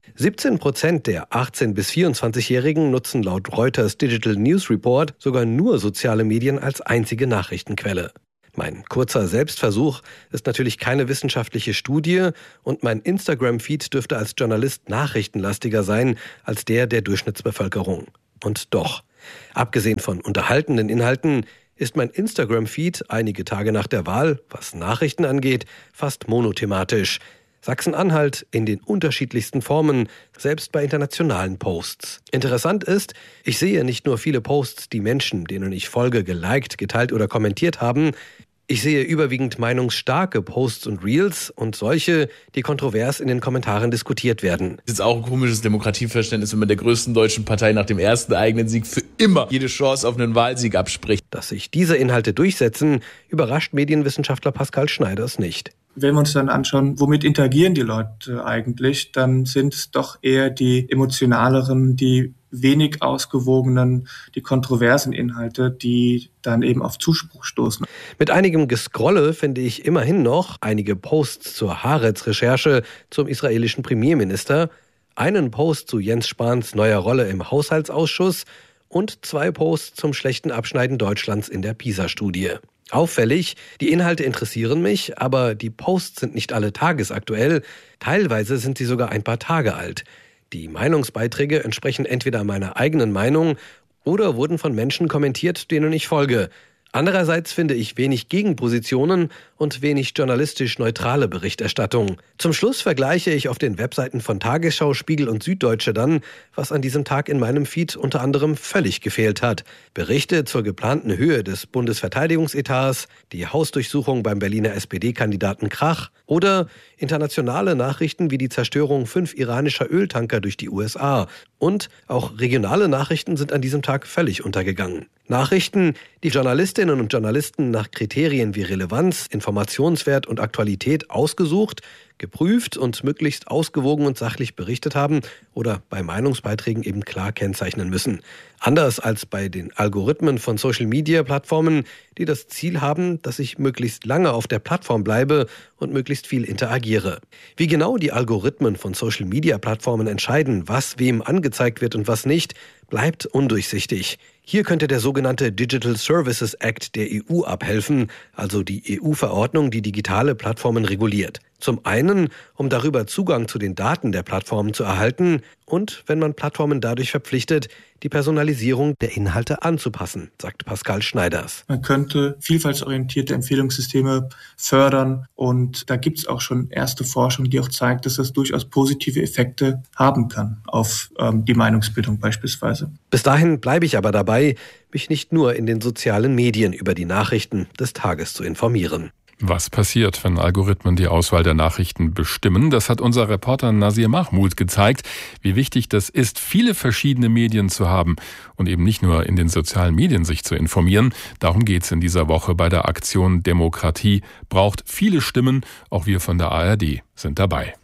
17% der 18- bis 24-Jährigen nutzen laut Reuters Digital News Report sogar nur soziale Medien als einzige Nachrichtenquelle. Mein kurzer Selbstversuch ist natürlich keine wissenschaftliche Studie und mein Instagram-Feed dürfte als Journalist nachrichtenlastiger sein als der Durchschnittsbevölkerung. Und doch, abgesehen von unterhaltenden Inhalten, ist mein Instagram-Feed einige Tage nach der Wahl, was Nachrichten angeht, fast monothematisch. Sachsen-Anhalt in den unterschiedlichsten Formen, selbst bei internationalen Posts. Interessant ist, ich sehe nicht nur viele Posts, die Menschen, denen ich folge, geliked, geteilt oder kommentiert haben. Ich sehe überwiegend meinungsstarke Posts und Reels und solche, die kontrovers in den Kommentaren diskutiert werden. Das ist auch ein komisches Demokratieverständnis, wenn man der größten deutschen Partei nach dem ersten eigenen Sieg für immer jede Chance auf einen Wahlsieg abspricht. Dass sich diese Inhalte durchsetzen, überrascht Medienwissenschaftler Pascal Schneiders nicht. Wenn wir uns dann anschauen, womit interagieren die Leute eigentlich, dann sind es doch eher die emotionaleren, die wenig ausgewogenen, die kontroversen Inhalte, die dann eben auf Zuspruch stoßen. Mit einigem Gescrolle finde ich immerhin noch einige Posts zur Haaretz-Recherche zum israelischen Premierminister, einen Post zu Jens Spahns neuer Rolle im Haushaltsausschuss und 2 Posts zum schlechten Abschneiden Deutschlands in der PISA-Studie. Auffällig, die Inhalte interessieren mich, aber die Posts sind nicht alle tagesaktuell, teilweise sind sie sogar ein paar Tage alt. Die Meinungsbeiträge entsprechen entweder meiner eigenen Meinung oder wurden von Menschen kommentiert, denen ich folge. Andererseits finde ich wenig Gegenpositionen und wenig journalistisch neutrale Berichterstattung. Zum Schluss vergleiche ich auf den Webseiten von Tagesschau, Spiegel und Süddeutsche dann, was an diesem Tag in meinem Feed unter anderem völlig gefehlt hat. Berichte zur geplanten Höhe des Bundesverteidigungsetats, die Hausdurchsuchung beim Berliner SPD-Kandidaten Krach oder internationale Nachrichten wie die Zerstörung 5 iranischer Öltanker durch die USA. Und auch regionale Nachrichten sind an diesem Tag völlig untergegangen. Nachrichten, die Journalistinnen und Journalisten nach Kriterien wie Relevanz, Informationswert und Aktualität ausgesucht, geprüft und möglichst ausgewogen und sachlich berichtet haben oder bei Meinungsbeiträgen eben klar kennzeichnen müssen. Anders als bei den Algorithmen von Social-Media-Plattformen, die das Ziel haben, dass ich möglichst lange auf der Plattform bleibe und möglichst viel interagiere. Wie genau die Algorithmen von Social-Media-Plattformen entscheiden, was wem angezeigt wird und was nicht, bleibt undurchsichtig. Hier könnte der sogenannte Digital Services Act der EU abhelfen, also die EU-Verordnung, die digitale Plattformen reguliert. Zum einen, um darüber Zugang zu den Daten der Plattformen zu erhalten und, wenn man Plattformen dadurch verpflichtet, die Personalisierung der Inhalte anzupassen, sagt Pascal Schneiders. Man könnte vielfaltsorientierte Empfehlungssysteme fördern und da gibt es auch schon erste Forschung, die auch zeigt, dass das durchaus positive Effekte haben kann auf die Meinungsbildung beispielsweise. Bis dahin bleibe ich aber dabei, mich nicht nur in den sozialen Medien über die Nachrichten des Tages zu informieren. Was passiert, wenn Algorithmen die Auswahl der Nachrichten bestimmen? Das hat unser Reporter Nasir Mahmoud gezeigt, wie wichtig das ist, viele verschiedene Medien zu haben und eben nicht nur in den sozialen Medien sich zu informieren. Darum geht's in dieser Woche bei der Aktion Demokratie braucht viele Stimmen. Auch wir von der ARD sind dabei.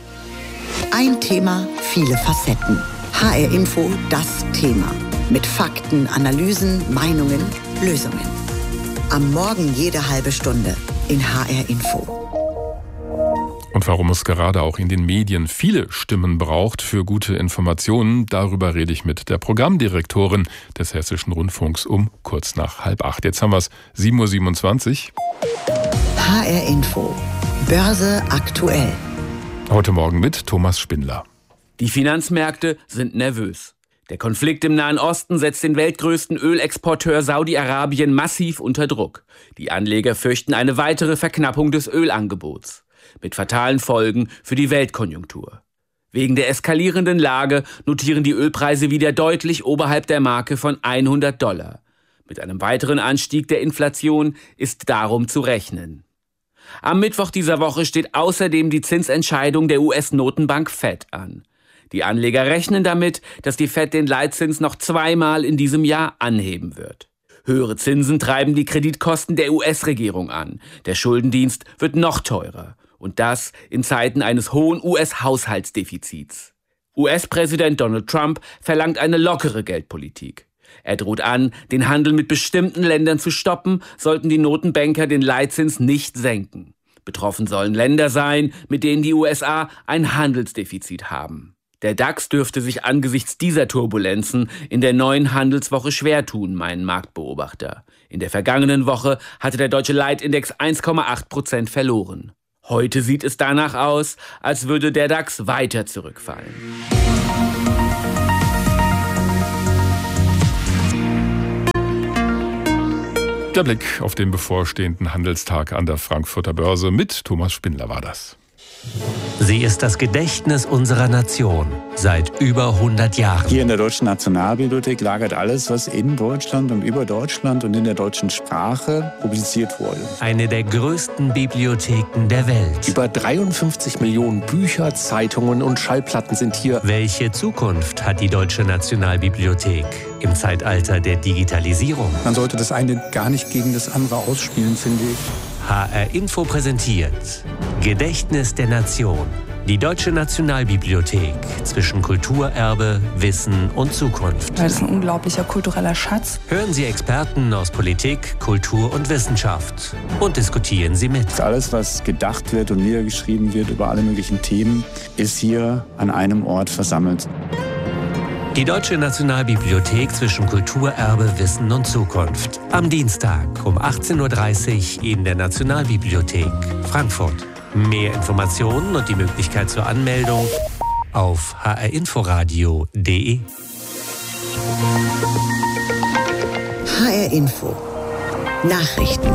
Ein Thema, viele Facetten. HR Info, das Thema. Mit Fakten, Analysen, Meinungen, Lösungen. Am Morgen jede halbe Stunde in HR Info. Und warum es gerade auch in den Medien viele Stimmen braucht für gute Informationen, darüber rede ich mit der Programmdirektorin des Hessischen Rundfunks um kurz nach 7:30. Jetzt haben wir es 7:27 Uhr. HR Info. Börse aktuell. Heute Morgen mit Thomas Spindler. Die Finanzmärkte sind nervös. Der Konflikt im Nahen Osten setzt den weltgrößten Ölexporteur Saudi-Arabien massiv unter Druck. Die Anleger fürchten eine weitere Verknappung des Ölangebots. Mit fatalen Folgen für die Weltkonjunktur. Wegen der eskalierenden Lage notieren die Ölpreise wieder deutlich oberhalb der Marke von $100. Mit einem weiteren Anstieg der Inflation ist darum zu rechnen. Am Mittwoch dieser Woche steht außerdem die Zinsentscheidung der US-Notenbank Fed an. Die Anleger rechnen damit, dass die Fed den Leitzins noch 2-mal in diesem Jahr anheben wird. Höhere Zinsen treiben die Kreditkosten der US-Regierung an. Der Schuldendienst wird noch teurer. Und das in Zeiten eines hohen US-Haushaltsdefizits. US-Präsident Donald Trump verlangt eine lockere Geldpolitik. Er droht an, den Handel mit bestimmten Ländern zu stoppen, sollten die Notenbanker den Leitzins nicht senken. Betroffen sollen Länder sein, mit denen die USA ein Handelsdefizit haben. Der DAX dürfte sich angesichts dieser Turbulenzen in der neuen Handelswoche schwer tun, meinen Marktbeobachter. In der vergangenen Woche hatte der deutsche Leitindex 1,8% verloren. Heute sieht es danach aus, als würde der DAX weiter zurückfallen. Der Blick auf den bevorstehenden Handelstag an der Frankfurter Börse mit Thomas Spindler war das. Sie ist das Gedächtnis unserer Nation seit über 100 Jahren. Hier in der Deutschen Nationalbibliothek lagert alles, was in Deutschland und über Deutschland und in der deutschen Sprache publiziert wurde. Eine der größten Bibliotheken der Welt. Über 53 Millionen Bücher, Zeitungen und Schallplatten sind hier. Welche Zukunft hat die Deutsche Nationalbibliothek im Zeitalter der Digitalisierung? Man sollte das eine gar nicht gegen das andere ausspielen, finde ich. HR Info präsentiert Gedächtnis der Nation. Die Deutsche Nationalbibliothek zwischen Kulturerbe, Wissen und Zukunft. Das ist ein unglaublicher kultureller Schatz. Hören Sie Experten aus Politik, Kultur und Wissenschaft und diskutieren Sie mit. Alles, was gedacht wird und niedergeschrieben wird über alle möglichen Themen, ist hier an einem Ort versammelt. Die Deutsche Nationalbibliothek zwischen Kulturerbe, Wissen und Zukunft. Am Dienstag um 18:30 Uhr in der Nationalbibliothek Frankfurt. Mehr Informationen und die Möglichkeit zur Anmeldung auf hrinforadio.de. HR Info. Nachrichten.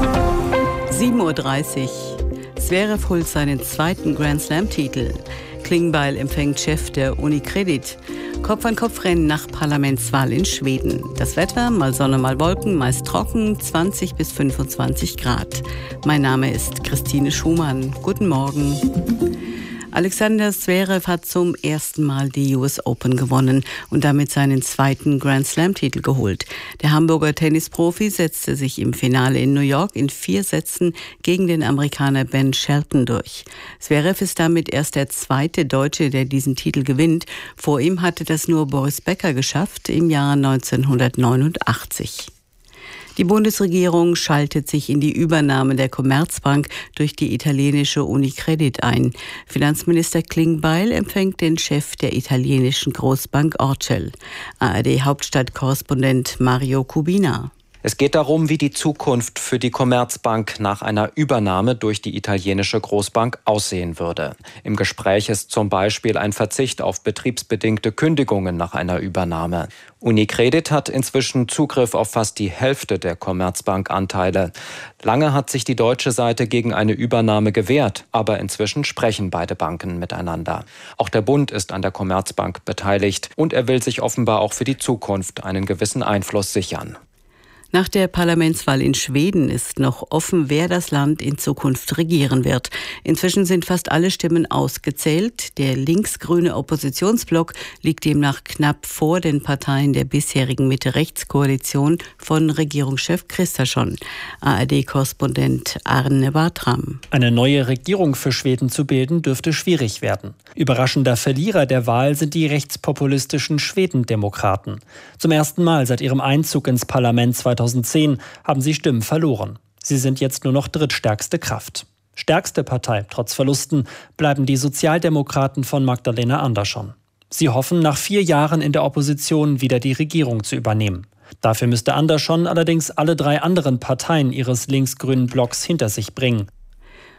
7:30 Uhr. Zverev holt seinen zweiten Grand Slam-Titel. Klingbeil empfängt Chef der Unicredit. Kopf-an-Kopf-Rennen nach Parlamentswahl in Schweden. Das Wetter, mal Sonne, mal Wolken, meist trocken, 20 bis 25 Grad. Mein Name ist Christine Schumann. Guten Morgen. Alexander Zverev hat zum ersten Mal die US Open gewonnen und damit seinen zweiten Grand Slam-Titel geholt. Der Hamburger Tennisprofi setzte sich im Finale in New York in 4 Sätzen gegen den Amerikaner Ben Shelton durch. Zverev ist damit erst der zweite Deutsche, der diesen Titel gewinnt. Vor ihm hatte das nur Boris Becker geschafft im Jahr 1989. Die Bundesregierung schaltet sich in die Übernahme der Commerzbank durch die italienische Unicredit ein. Finanzminister Klingbeil empfängt den Chef der italienischen Großbank Orcel. ARD-Hauptstadtkorrespondent Mario Kubina. Es geht darum, wie die Zukunft für die Commerzbank nach einer Übernahme durch die italienische Großbank aussehen würde. Im Gespräch ist zum Beispiel ein Verzicht auf betriebsbedingte Kündigungen nach einer Übernahme. Unicredit hat inzwischen Zugriff auf fast die Hälfte der Commerzbank-Anteile. Lange hat sich die deutsche Seite gegen eine Übernahme gewehrt, aber inzwischen sprechen beide Banken miteinander. Auch der Bund ist an der Commerzbank beteiligt und er will sich offenbar auch für die Zukunft einen gewissen Einfluss sichern. Nach der Parlamentswahl in Schweden ist noch offen, wer das Land in Zukunft regieren wird. Inzwischen sind fast alle Stimmen ausgezählt. Der linksgrüne Oppositionsblock liegt demnach knapp vor den Parteien der bisherigen Mitte-Rechts-Koalition von Regierungschef Kristersson. ARD-Korrespondent Arne Bartram. Eine neue Regierung für Schweden zu bilden, dürfte schwierig werden. Überraschender Verlierer der Wahl sind die rechtspopulistischen Schwedendemokraten. Zum ersten Mal seit ihrem Einzug ins Parlament 2010 haben sie Stimmen verloren. Sie sind jetzt nur noch drittstärkste Kraft. Stärkste Partei, trotz Verlusten, bleiben die Sozialdemokraten von Magdalena Andersson. Sie hoffen, nach 4 Jahren in der Opposition wieder die Regierung zu übernehmen. Dafür müsste Andersson allerdings alle 3 anderen Parteien ihres linksgrünen Blocks hinter sich bringen.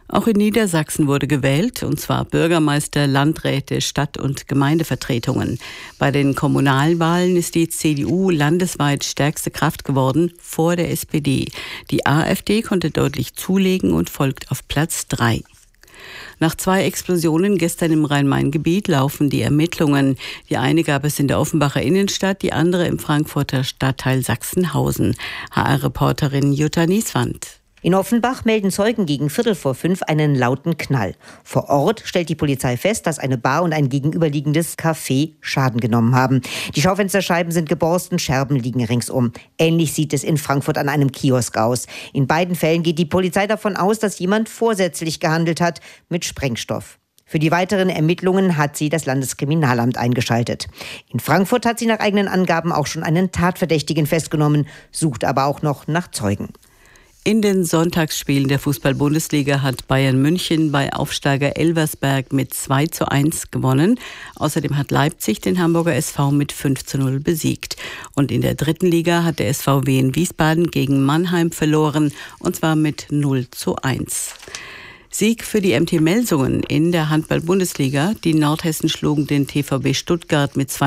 Auch in Niedersachsen wurde gewählt, und zwar Bürgermeister, Landräte, Stadt- und Gemeindevertretungen. Bei den Kommunalwahlen ist die CDU landesweit stärkste Kraft geworden, vor der SPD. Die AfD konnte deutlich zulegen und folgt auf Platz 3. Nach 2 Explosionen gestern im Rhein-Main-Gebiet laufen die Ermittlungen. Die eine gab es in der Offenbacher Innenstadt, die andere im Frankfurter Stadtteil Sachsenhausen. HR-Reporterin Jutta Nieswand. In Offenbach melden Zeugen gegen 4:45 einen lauten Knall. Vor Ort stellt die Polizei fest, dass eine Bar und ein gegenüberliegendes Café Schaden genommen haben. Die Schaufensterscheiben sind geborsten, Scherben liegen ringsum. Ähnlich sieht es in Frankfurt an einem Kiosk aus. In beiden Fällen geht die Polizei davon aus, dass jemand vorsätzlich gehandelt hat mit Sprengstoff. Für die weiteren Ermittlungen hat sie das Landeskriminalamt eingeschaltet. In Frankfurt hat sie nach eigenen Angaben auch schon einen Tatverdächtigen festgenommen, sucht aber auch noch nach Zeugen. In den Sonntagsspielen der Fußball-Bundesliga hat Bayern München bei Aufsteiger Elversberg mit 2:1 gewonnen. Außerdem hat Leipzig den Hamburger SV mit 5:0 besiegt. Und in der 3. Liga hat der SVW in Wiesbaden gegen Mannheim verloren, und zwar mit 0:1. Sieg für die MT Melsungen in der Handball-Bundesliga. Die Nordhessen schlugen den TVB Stuttgart mit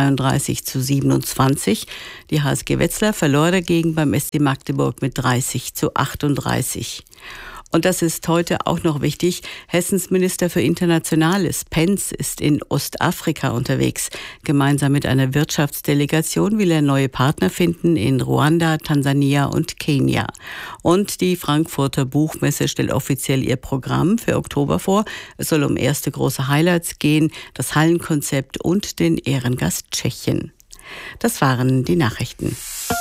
32:27. Die HSG Wetzlar verlor dagegen beim SC Magdeburg mit 30:38. Und das ist heute auch noch wichtig. Hessens Minister für Internationales, Penz, ist in Ostafrika unterwegs. Gemeinsam mit einer Wirtschaftsdelegation will er neue Partner finden in Ruanda, Tansania und Kenia. Und die Frankfurter Buchmesse stellt offiziell ihr Programm für Oktober vor. Es soll um erste große Highlights gehen, das Hallenkonzept und den Ehrengast Tschechien. Das waren die Nachrichten.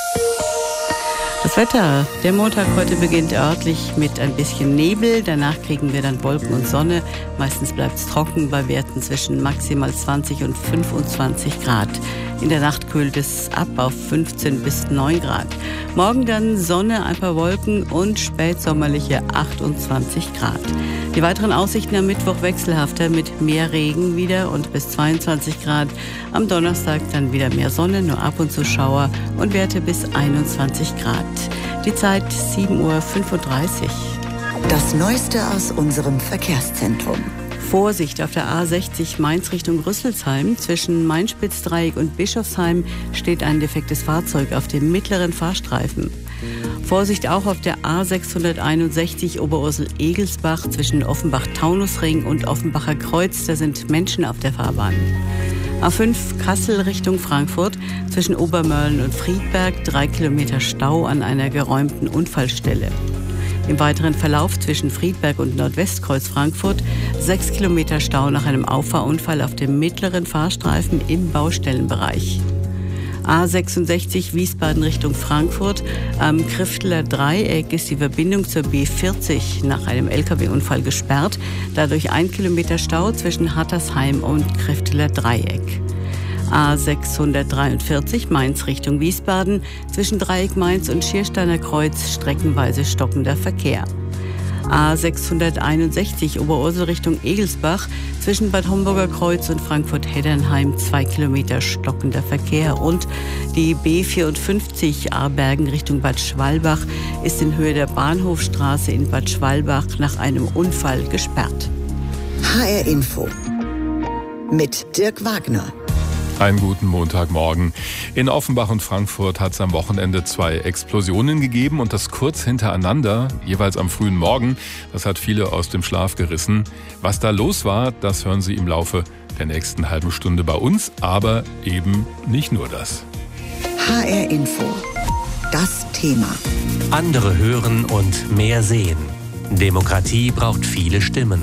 Das Wetter. Der Montag heute beginnt örtlich mit ein bisschen Nebel. Danach kriegen wir dann Wolken und Sonne. Meistens bleibt es trocken bei Werten zwischen maximal 20 und 25 Grad. In der Nacht kühlt es ab auf 15 bis 9 Grad. Morgen dann Sonne, ein paar Wolken und spätsommerliche 28 Grad. Die weiteren Aussichten am Mittwoch wechselhafter mit mehr Regen wieder und bis 22 Grad. Am Donnerstag dann wieder mehr Sonne, nur ab und zu Schauer und Werte bis 21 Grad. Die Zeit 7:35 Uhr. Das Neueste aus unserem Verkehrszentrum. Vorsicht auf der A60 Mainz Richtung Rüsselsheim. Zwischen Main-Spitz-Dreieck und Bischofsheim steht ein defektes Fahrzeug auf dem mittleren Fahrstreifen. Vorsicht auch auf der A661 Oberursel-Egelsbach zwischen Offenbach-Taunusring und Offenbacher Kreuz. Da sind Menschen auf der Fahrbahn. A5 Kassel Richtung Frankfurt. Zwischen Obermörlen und Friedberg 3 Kilometer Stau an einer geräumten Unfallstelle. Im weiteren Verlauf zwischen Friedberg und Nordwestkreuz Frankfurt 6 Kilometer Stau nach einem Auffahrunfall auf dem mittleren Fahrstreifen im Baustellenbereich. A66 Wiesbaden Richtung Frankfurt. Am Krifteler Dreieck ist die Verbindung zur B40 nach einem LKW-Unfall gesperrt. Dadurch 1 Kilometer Stau zwischen Hattersheim und Krifteler Dreieck. A643 Mainz Richtung Wiesbaden. Zwischen Dreieck Mainz und Schiersteiner Kreuz streckenweise stockender Verkehr. A661 Oberursel Richtung Egelsbach. Zwischen Bad Homburger Kreuz und Frankfurt-Heddernheim 2 Kilometer stockender Verkehr. Und die B54 Aarbergen Richtung Bad Schwalbach ist in Höhe der Bahnhofstraße in Bad Schwalbach nach einem Unfall gesperrt. HR Info mit Dirk Wagner. Einen guten Montagmorgen. In Offenbach und Frankfurt hat es am Wochenende 2 Explosionen gegeben und das kurz hintereinander, jeweils am frühen Morgen. Das hat viele aus dem Schlaf gerissen. Was da los war, das hören Sie im Laufe der nächsten halben Stunde bei uns, aber eben nicht nur das. HR Info. Das Thema. Andere hören und mehr sehen. Demokratie braucht viele Stimmen.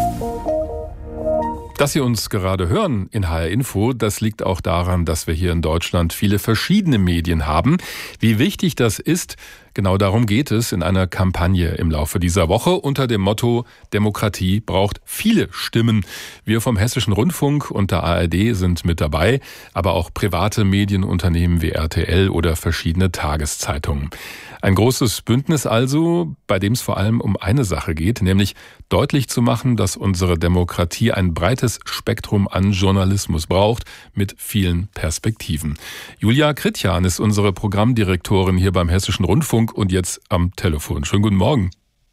Dass Sie uns gerade hören in HR Info, das liegt auch daran, dass wir hier in Deutschland viele verschiedene Medien haben. Wie wichtig das ist, genau darum geht es in einer Kampagne im Laufe dieser Woche unter dem Motto Demokratie braucht viele Stimmen. Wir vom Hessischen Rundfunk und der ARD sind mit dabei, aber auch private Medienunternehmen wie RTL oder verschiedene Tageszeitungen. Ein großes Bündnis also, bei dem es vor allem um eine Sache geht, nämlich deutlich zu machen, dass unsere Demokratie ein breites Spektrum an Journalismus braucht, mit vielen Perspektiven. Julia Kritjan ist unsere Programmdirektorin hier beim Hessischen Rundfunk und jetzt am Telefon. Schönen guten Morgen.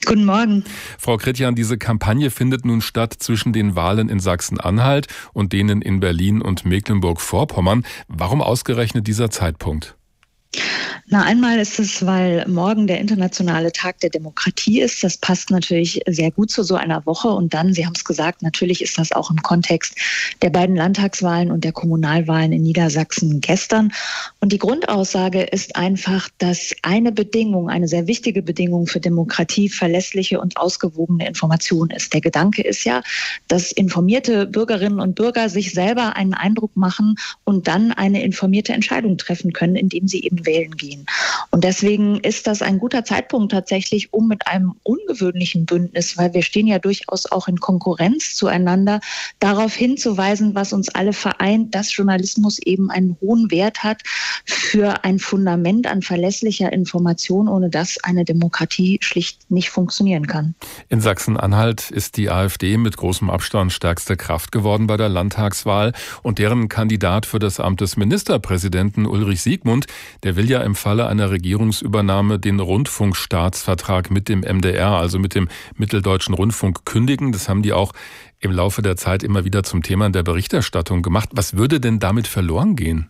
Guten Morgen. Frau Kretjan, diese Kampagne findet nun statt zwischen den Wahlen in Sachsen-Anhalt und denen in Berlin und Mecklenburg-Vorpommern. Warum ausgerechnet dieser Zeitpunkt? Einmal ist es, weil morgen der internationale Tag der Demokratie ist. Das passt natürlich sehr gut zu so einer Woche. Und dann, Sie haben es gesagt, natürlich ist das auch im Kontext der beiden Landtagswahlen und der Kommunalwahlen in Niedersachsen gestern. Und die Grundaussage ist einfach, dass eine Bedingung, eine sehr wichtige Bedingung für Demokratie verlässliche und ausgewogene Information ist. Der Gedanke ist ja, dass informierte Bürgerinnen und Bürger sich selber einen Eindruck machen und dann eine informierte Entscheidung treffen können, indem sie eben wählen gehen. Und deswegen ist das ein guter Zeitpunkt tatsächlich, um mit einem ungewöhnlichen Bündnis, weil wir stehen ja durchaus auch in Konkurrenz zueinander, darauf hinzuweisen, was uns alle vereint, dass Journalismus eben einen hohen Wert hat für ein Fundament an verlässlicher Information, ohne das eine Demokratie schlicht nicht funktionieren kann. In Sachsen-Anhalt ist die AfD mit großem Abstand stärkste Kraft geworden bei der Landtagswahl und deren Kandidat für das Amt des Ministerpräsidenten Ulrich Siegmund, der will ja im Falle einer Regierungsübernahme den Rundfunkstaatsvertrag mit dem MDR, also mit dem Mitteldeutschen Rundfunk, kündigen. Das haben die auch im Laufe der Zeit immer wieder zum Thema in der Berichterstattung gemacht. Was würde denn damit verloren gehen?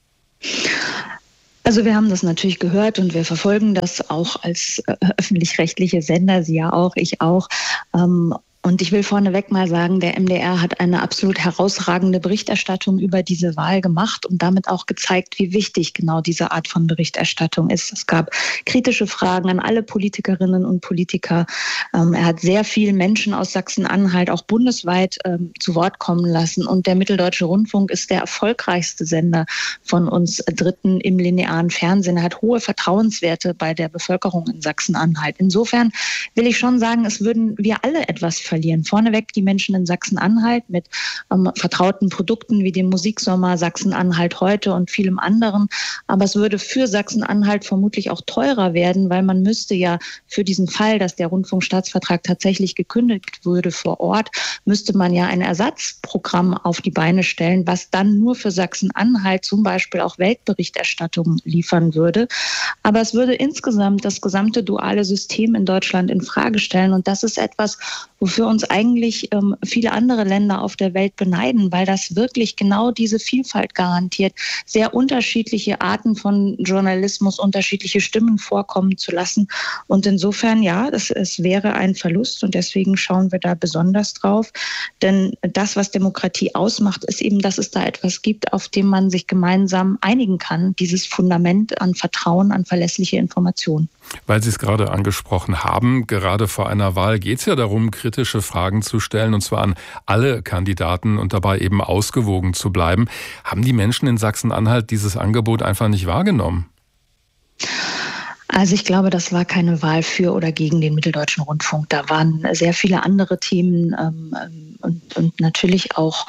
Also wir haben das natürlich gehört und wir verfolgen das auch als öffentlich-rechtliche Sender, Sie ja auch, ich auch. Und ich will vorneweg mal sagen, der MDR hat eine absolut herausragende Berichterstattung über diese Wahl gemacht und damit auch gezeigt, wie wichtig genau diese Art von Berichterstattung ist. Es gab kritische Fragen an alle Politikerinnen und Politiker. Er hat sehr viele Menschen aus Sachsen-Anhalt, auch bundesweit, zu Wort kommen lassen. Und der Mitteldeutsche Rundfunk ist der erfolgreichste Sender von uns Dritten im linearen Fernsehen. Er hat hohe Vertrauenswerte bei der Bevölkerung in Sachsen-Anhalt. Insofern will ich schon sagen, es würden wir alle etwas verlieren. Vorneweg die Menschen in Sachsen-Anhalt mit vertrauten Produkten wie dem Musiksommer, Sachsen-Anhalt heute und vielem anderen. Aber es würde für Sachsen-Anhalt vermutlich auch teurer werden, weil man müsste ja für diesen Fall, dass der Rundfunkstaatsvertrag tatsächlich gekündigt würde vor Ort, müsste man ja ein Ersatzprogramm auf die Beine stellen, was dann nur für Sachsen-Anhalt zum Beispiel auch Weltberichterstattung liefern würde. Aber es würde insgesamt das gesamte duale System in Deutschland in Frage stellen. Und das ist etwas, wofür uns eigentlich viele andere Länder auf der Welt beneiden, weil das wirklich genau diese Vielfalt garantiert, sehr unterschiedliche Arten von Journalismus, unterschiedliche Stimmen vorkommen zu lassen. Und insofern, ja, es wäre ein Verlust und deswegen schauen wir da besonders drauf. Denn das, was Demokratie ausmacht, ist eben, dass es da etwas gibt, auf dem man sich gemeinsam einigen kann, dieses Fundament an Vertrauen, an verlässliche Informationen. Weil Sie es gerade angesprochen haben, gerade vor einer Wahl geht es ja darum, kritische Fragen zu stellen, und zwar an alle Kandidaten und dabei eben ausgewogen zu bleiben. Haben die Menschen in Sachsen-Anhalt dieses Angebot einfach nicht wahrgenommen? Also ich glaube, das war keine Wahl für oder gegen den Mitteldeutschen Rundfunk. Da waren sehr viele andere Themen und natürlich auch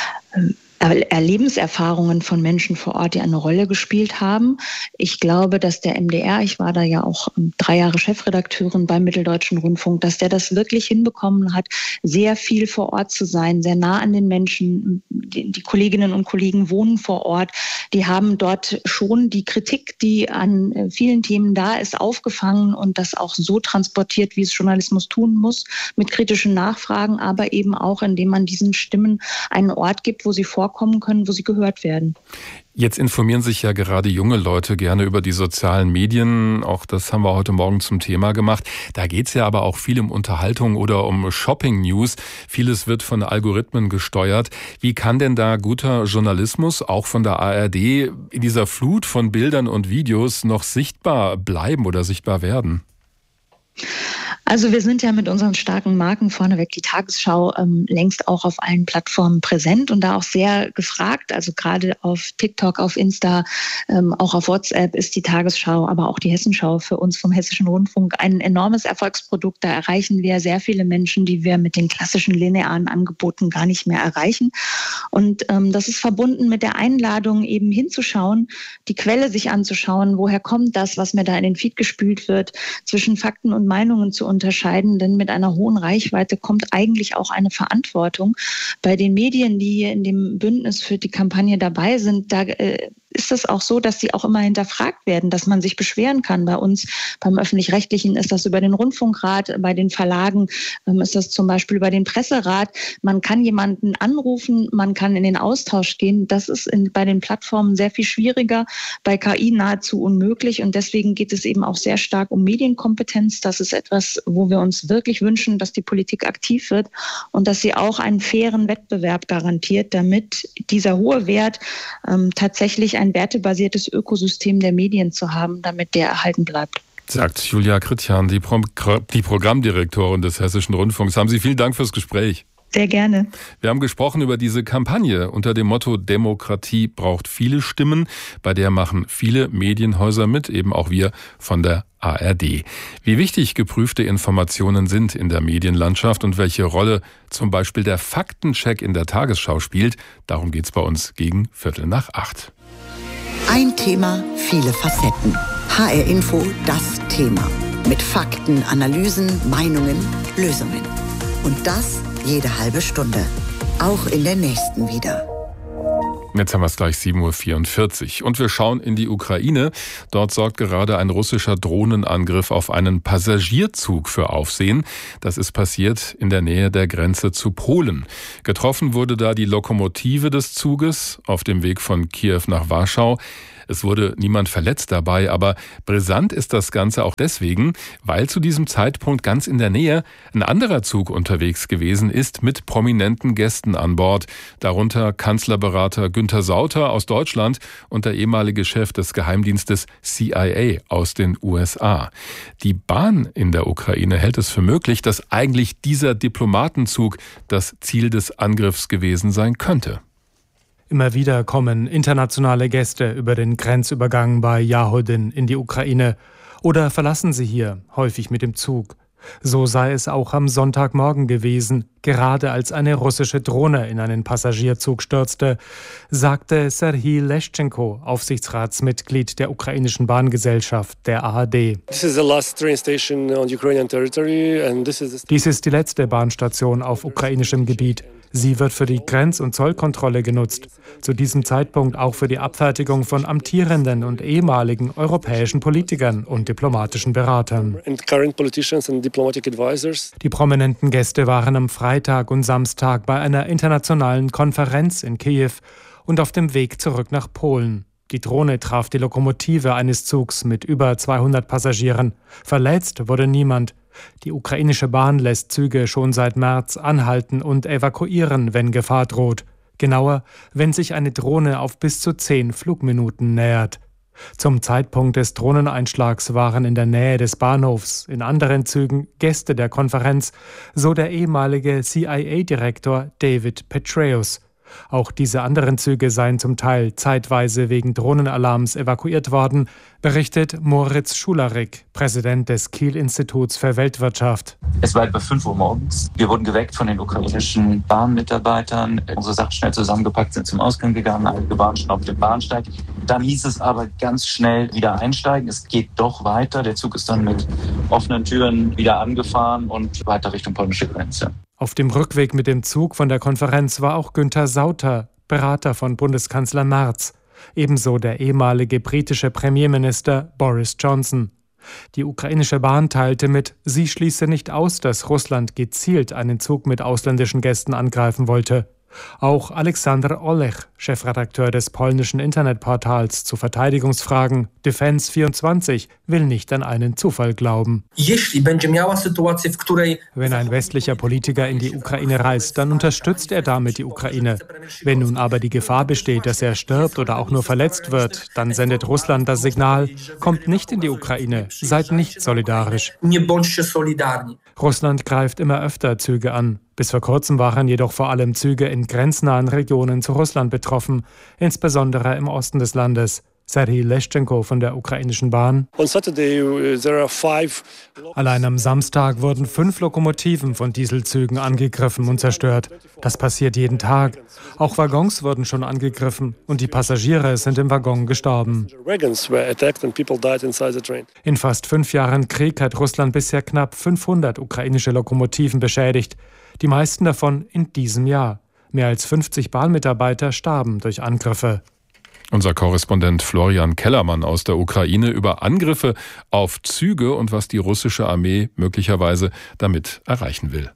Lebenserfahrungen von Menschen vor Ort, die eine Rolle gespielt haben. Ich glaube, dass der MDR, ich war da ja auch 3 Jahre Chefredakteurin beim Mitteldeutschen Rundfunk, dass der das wirklich hinbekommen hat, sehr viel vor Ort zu sein, sehr nah an den Menschen. Die Kolleginnen und Kollegen wohnen vor Ort. Die haben dort schon die Kritik, die an vielen Themen da ist, aufgefangen und das auch so transportiert, wie es Journalismus tun muss, mit kritischen Nachfragen, aber eben auch, indem man diesen Stimmen einen Ort gibt, wo sie vorkommen können, wo sie gehört werden. Jetzt informieren sich ja gerade junge Leute gerne über die sozialen Medien. Auch das haben wir heute Morgen zum Thema gemacht. Da geht es ja aber auch viel um Unterhaltung oder um Shopping-News. Vieles wird von Algorithmen gesteuert. Wie kann denn da guter Journalismus, auch von der ARD, in dieser Flut von Bildern und Videos noch sichtbar bleiben oder sichtbar werden? Also wir sind ja mit unseren starken Marken, vorneweg die Tagesschau, längst auch auf allen Plattformen präsent und da auch sehr gefragt. Also gerade auf TikTok, auf Insta, auch auf WhatsApp ist die Tagesschau, aber auch die Hessenschau für uns vom Hessischen Rundfunk ein enormes Erfolgsprodukt. Da erreichen wir sehr viele Menschen, die wir mit den klassischen linearen Angeboten gar nicht mehr erreichen. Und das ist verbunden mit der Einladung, eben hinzuschauen, die Quelle sich anzuschauen, woher kommt das, was mir da in den Feed gespült wird, zwischen Fakten und Meinungen zu unterscheiden, denn mit einer hohen Reichweite kommt eigentlich auch eine Verantwortung. Bei den Medien, die hier in dem Bündnis für die Kampagne dabei sind, da ist es auch so, dass sie auch immer hinterfragt werden, dass man sich beschweren kann. Bei uns, beim Öffentlich-Rechtlichen, ist das über den Rundfunkrat, bei den Verlagen ist das zum Beispiel über den Presserat. Man kann jemanden anrufen, man kann in den Austausch gehen. Das ist bei den Plattformen sehr viel schwieriger, bei KI nahezu unmöglich. Und deswegen geht es eben auch sehr stark um Medienkompetenz. Das ist etwas, wo wir uns wirklich wünschen, dass die Politik aktiv wird und dass sie auch einen fairen Wettbewerb garantiert, damit dieser hohe Wert, tatsächlich ein wertebasiertes Ökosystem der Medien zu haben, damit der erhalten bleibt. Sagt Julia Kritjan, die Programmdirektorin des Hessischen Rundfunks. Haben Sie vielen Dank fürs Gespräch. Sehr gerne. Wir haben gesprochen über diese Kampagne unter dem Motto Demokratie braucht viele Stimmen. Bei der machen viele Medienhäuser mit, eben auch wir von der ARD. Wie wichtig geprüfte Informationen sind in der Medienlandschaft und welche Rolle zum Beispiel der Faktencheck in der Tagesschau spielt, darum geht's bei uns gegen 7:45. Ein Thema, viele Facetten. HR Info, das Thema. Mit Fakten, Analysen, Meinungen, Lösungen. Und das jede halbe Stunde. Auch in der nächsten wieder. Jetzt haben wir es gleich 7:44 Uhr und wir schauen in die Ukraine. Dort sorgt gerade ein russischer Drohnenangriff auf einen Passagierzug für Aufsehen. Das ist passiert in der Nähe der Grenze zu Polen. Getroffen wurde da die Lokomotive des Zuges auf dem Weg von Kiew nach Warschau. Es wurde niemand verletzt dabei, aber brisant ist das Ganze auch deswegen, weil zu diesem Zeitpunkt ganz in der Nähe ein anderer Zug unterwegs gewesen ist mit prominenten Gästen an Bord. Darunter Kanzlerberater Günther Sauter aus Deutschland und der ehemalige Chef des Geheimdienstes CIA aus den USA. Die Bahn in der Ukraine hält es für möglich, dass eigentlich dieser Diplomatenzug das Ziel des Angriffs gewesen sein könnte. Immer wieder kommen internationale Gäste über den Grenzübergang bei Jahodin in die Ukraine oder verlassen sie hier, häufig mit dem Zug. So sei es auch am Sonntagmorgen gewesen, gerade als eine russische Drohne in einen Passagierzug stürzte, sagte Serhii Leschenko, Aufsichtsratsmitglied der ukrainischen Bahngesellschaft, der ARD. Dies ist die letzte Bahnstation auf ukrainischem Gebiet. Sie wird für die Grenz- und Zollkontrolle genutzt, zu diesem Zeitpunkt auch für die Abfertigung von amtierenden und ehemaligen europäischen Politikern und diplomatischen Beratern. Die prominenten Gäste waren am Freitag und Samstag bei einer internationalen Konferenz in Kiew und auf dem Weg zurück nach Polen. Die Drohne traf die Lokomotive eines Zugs mit über 200 Passagieren. Verletzt wurde niemand. Die ukrainische Bahn lässt Züge schon seit März anhalten und evakuieren, wenn Gefahr droht. Genauer, wenn sich eine Drohne auf bis zu 10 Flugminuten nähert. Zum Zeitpunkt des Drohneneinschlags waren in der Nähe des Bahnhofs in anderen Zügen Gäste der Konferenz, so der ehemalige CIA-Direktor David Petraeus. Auch diese anderen Züge seien zum Teil zeitweise wegen Drohnenalarms evakuiert worden, berichtet Moritz Schularik, Präsident des Kiel-Instituts für Weltwirtschaft. Es war etwa 5 Uhr morgens. Wir wurden geweckt von den ukrainischen Bahnmitarbeitern. Unsere Sachen schnell zusammengepackt, sind zum Ausgang gegangen, einige waren schon auf dem Bahnsteig. Dann hieß es aber ganz schnell wieder einsteigen. Es geht doch weiter. Der Zug ist dann mit offenen Türen wieder angefahren und weiter Richtung polnische Grenze. Auf dem Rückweg mit dem Zug von der Konferenz war auch Günther Sauter, Berater von Bundeskanzler Merz. Ebenso der ehemalige britische Premierminister Boris Johnson. Die ukrainische Bahn teilte mit, sie schließe nicht aus, dass Russland gezielt einen Zug mit ausländischen Gästen angreifen wollte. Auch Alexander Olech, Chefredakteur des polnischen Internetportals zu Verteidigungsfragen Defense24, will nicht an einen Zufall glauben. Wenn ein westlicher Politiker in die Ukraine reist, dann unterstützt er damit die Ukraine. Wenn nun aber die Gefahr besteht, dass er stirbt oder auch nur verletzt wird, dann sendet Russland das Signal, kommt nicht in die Ukraine, seid nicht solidarisch. Russland greift immer öfter Züge an. Bis vor kurzem waren jedoch vor allem Züge in grenznahen Regionen zu Russland betroffen, insbesondere im Osten des Landes. Serhii Leschenko von der ukrainischen Bahn. Allein am Samstag wurden 5 Lokomotiven von Dieselzügen angegriffen und zerstört. Das passiert jeden Tag. Auch Waggons wurden schon angegriffen und die Passagiere sind im Waggon gestorben. In fast 5 Jahren Krieg hat Russland bisher knapp 500 ukrainische Lokomotiven beschädigt. Die meisten davon in diesem Jahr. Mehr als 50 Bahnmitarbeiter starben durch Angriffe. Unser Korrespondent Florian Kellermann aus der Ukraine über Angriffe auf Züge und was die russische Armee möglicherweise damit erreichen will.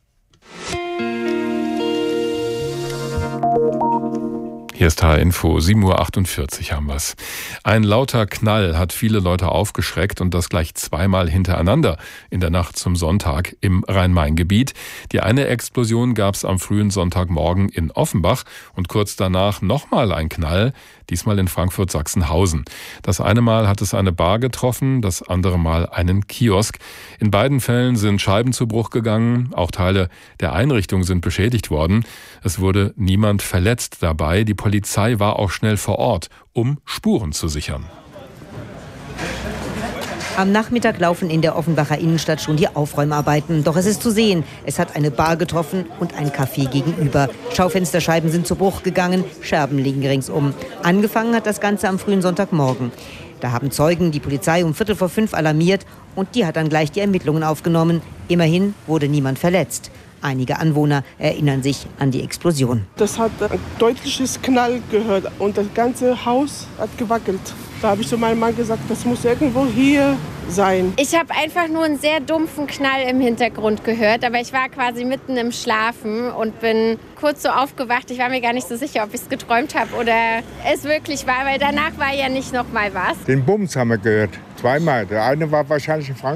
Hier ist HR-Info, 7.48 Uhr haben wir's. Ein lauter Knall hat viele Leute aufgeschreckt und das gleich zweimal hintereinander in der Nacht zum Sonntag im Rhein-Main-Gebiet. Die eine Explosion gab's am frühen Sonntagmorgen in Offenbach und kurz danach nochmal ein Knall, diesmal in Frankfurt-Sachsenhausen. Das eine Mal hat es eine Bar getroffen, das andere Mal einen Kiosk. In beiden Fällen sind Scheiben zu Bruch gegangen, auch Teile der Einrichtung sind beschädigt worden. Es wurde niemand verletzt dabei. Die Polizei war auch schnell vor Ort, um Spuren zu sichern. Am Nachmittag laufen in der Offenbacher Innenstadt schon die Aufräumarbeiten. Doch es ist zu sehen, es hat eine Bar getroffen und ein Café gegenüber. Schaufensterscheiben sind zu Bruch gegangen, Scherben liegen ringsum. Angefangen hat das Ganze am frühen Sonntagmorgen. Da haben Zeugen die Polizei um 4:45 alarmiert und die hat dann gleich die Ermittlungen aufgenommen. Immerhin wurde niemand verletzt. Einige Anwohner erinnern sich an die Explosion. Das hat ein deutliches Knall gehört und das ganze Haus hat gewackelt. Da habe ich zu meinem Mann gesagt, das muss irgendwo hier sein. Ich habe einfach nur einen sehr dumpfen Knall im Hintergrund gehört, aber ich war quasi mitten im Schlafen und bin kurz so aufgewacht. Ich war mir gar nicht so sicher, ob ich es geträumt habe oder es wirklich war, weil danach war ja nicht noch mal was. Den Bums haben wir gehört, zweimal. Der eine war wahrscheinlich in Frankfurt.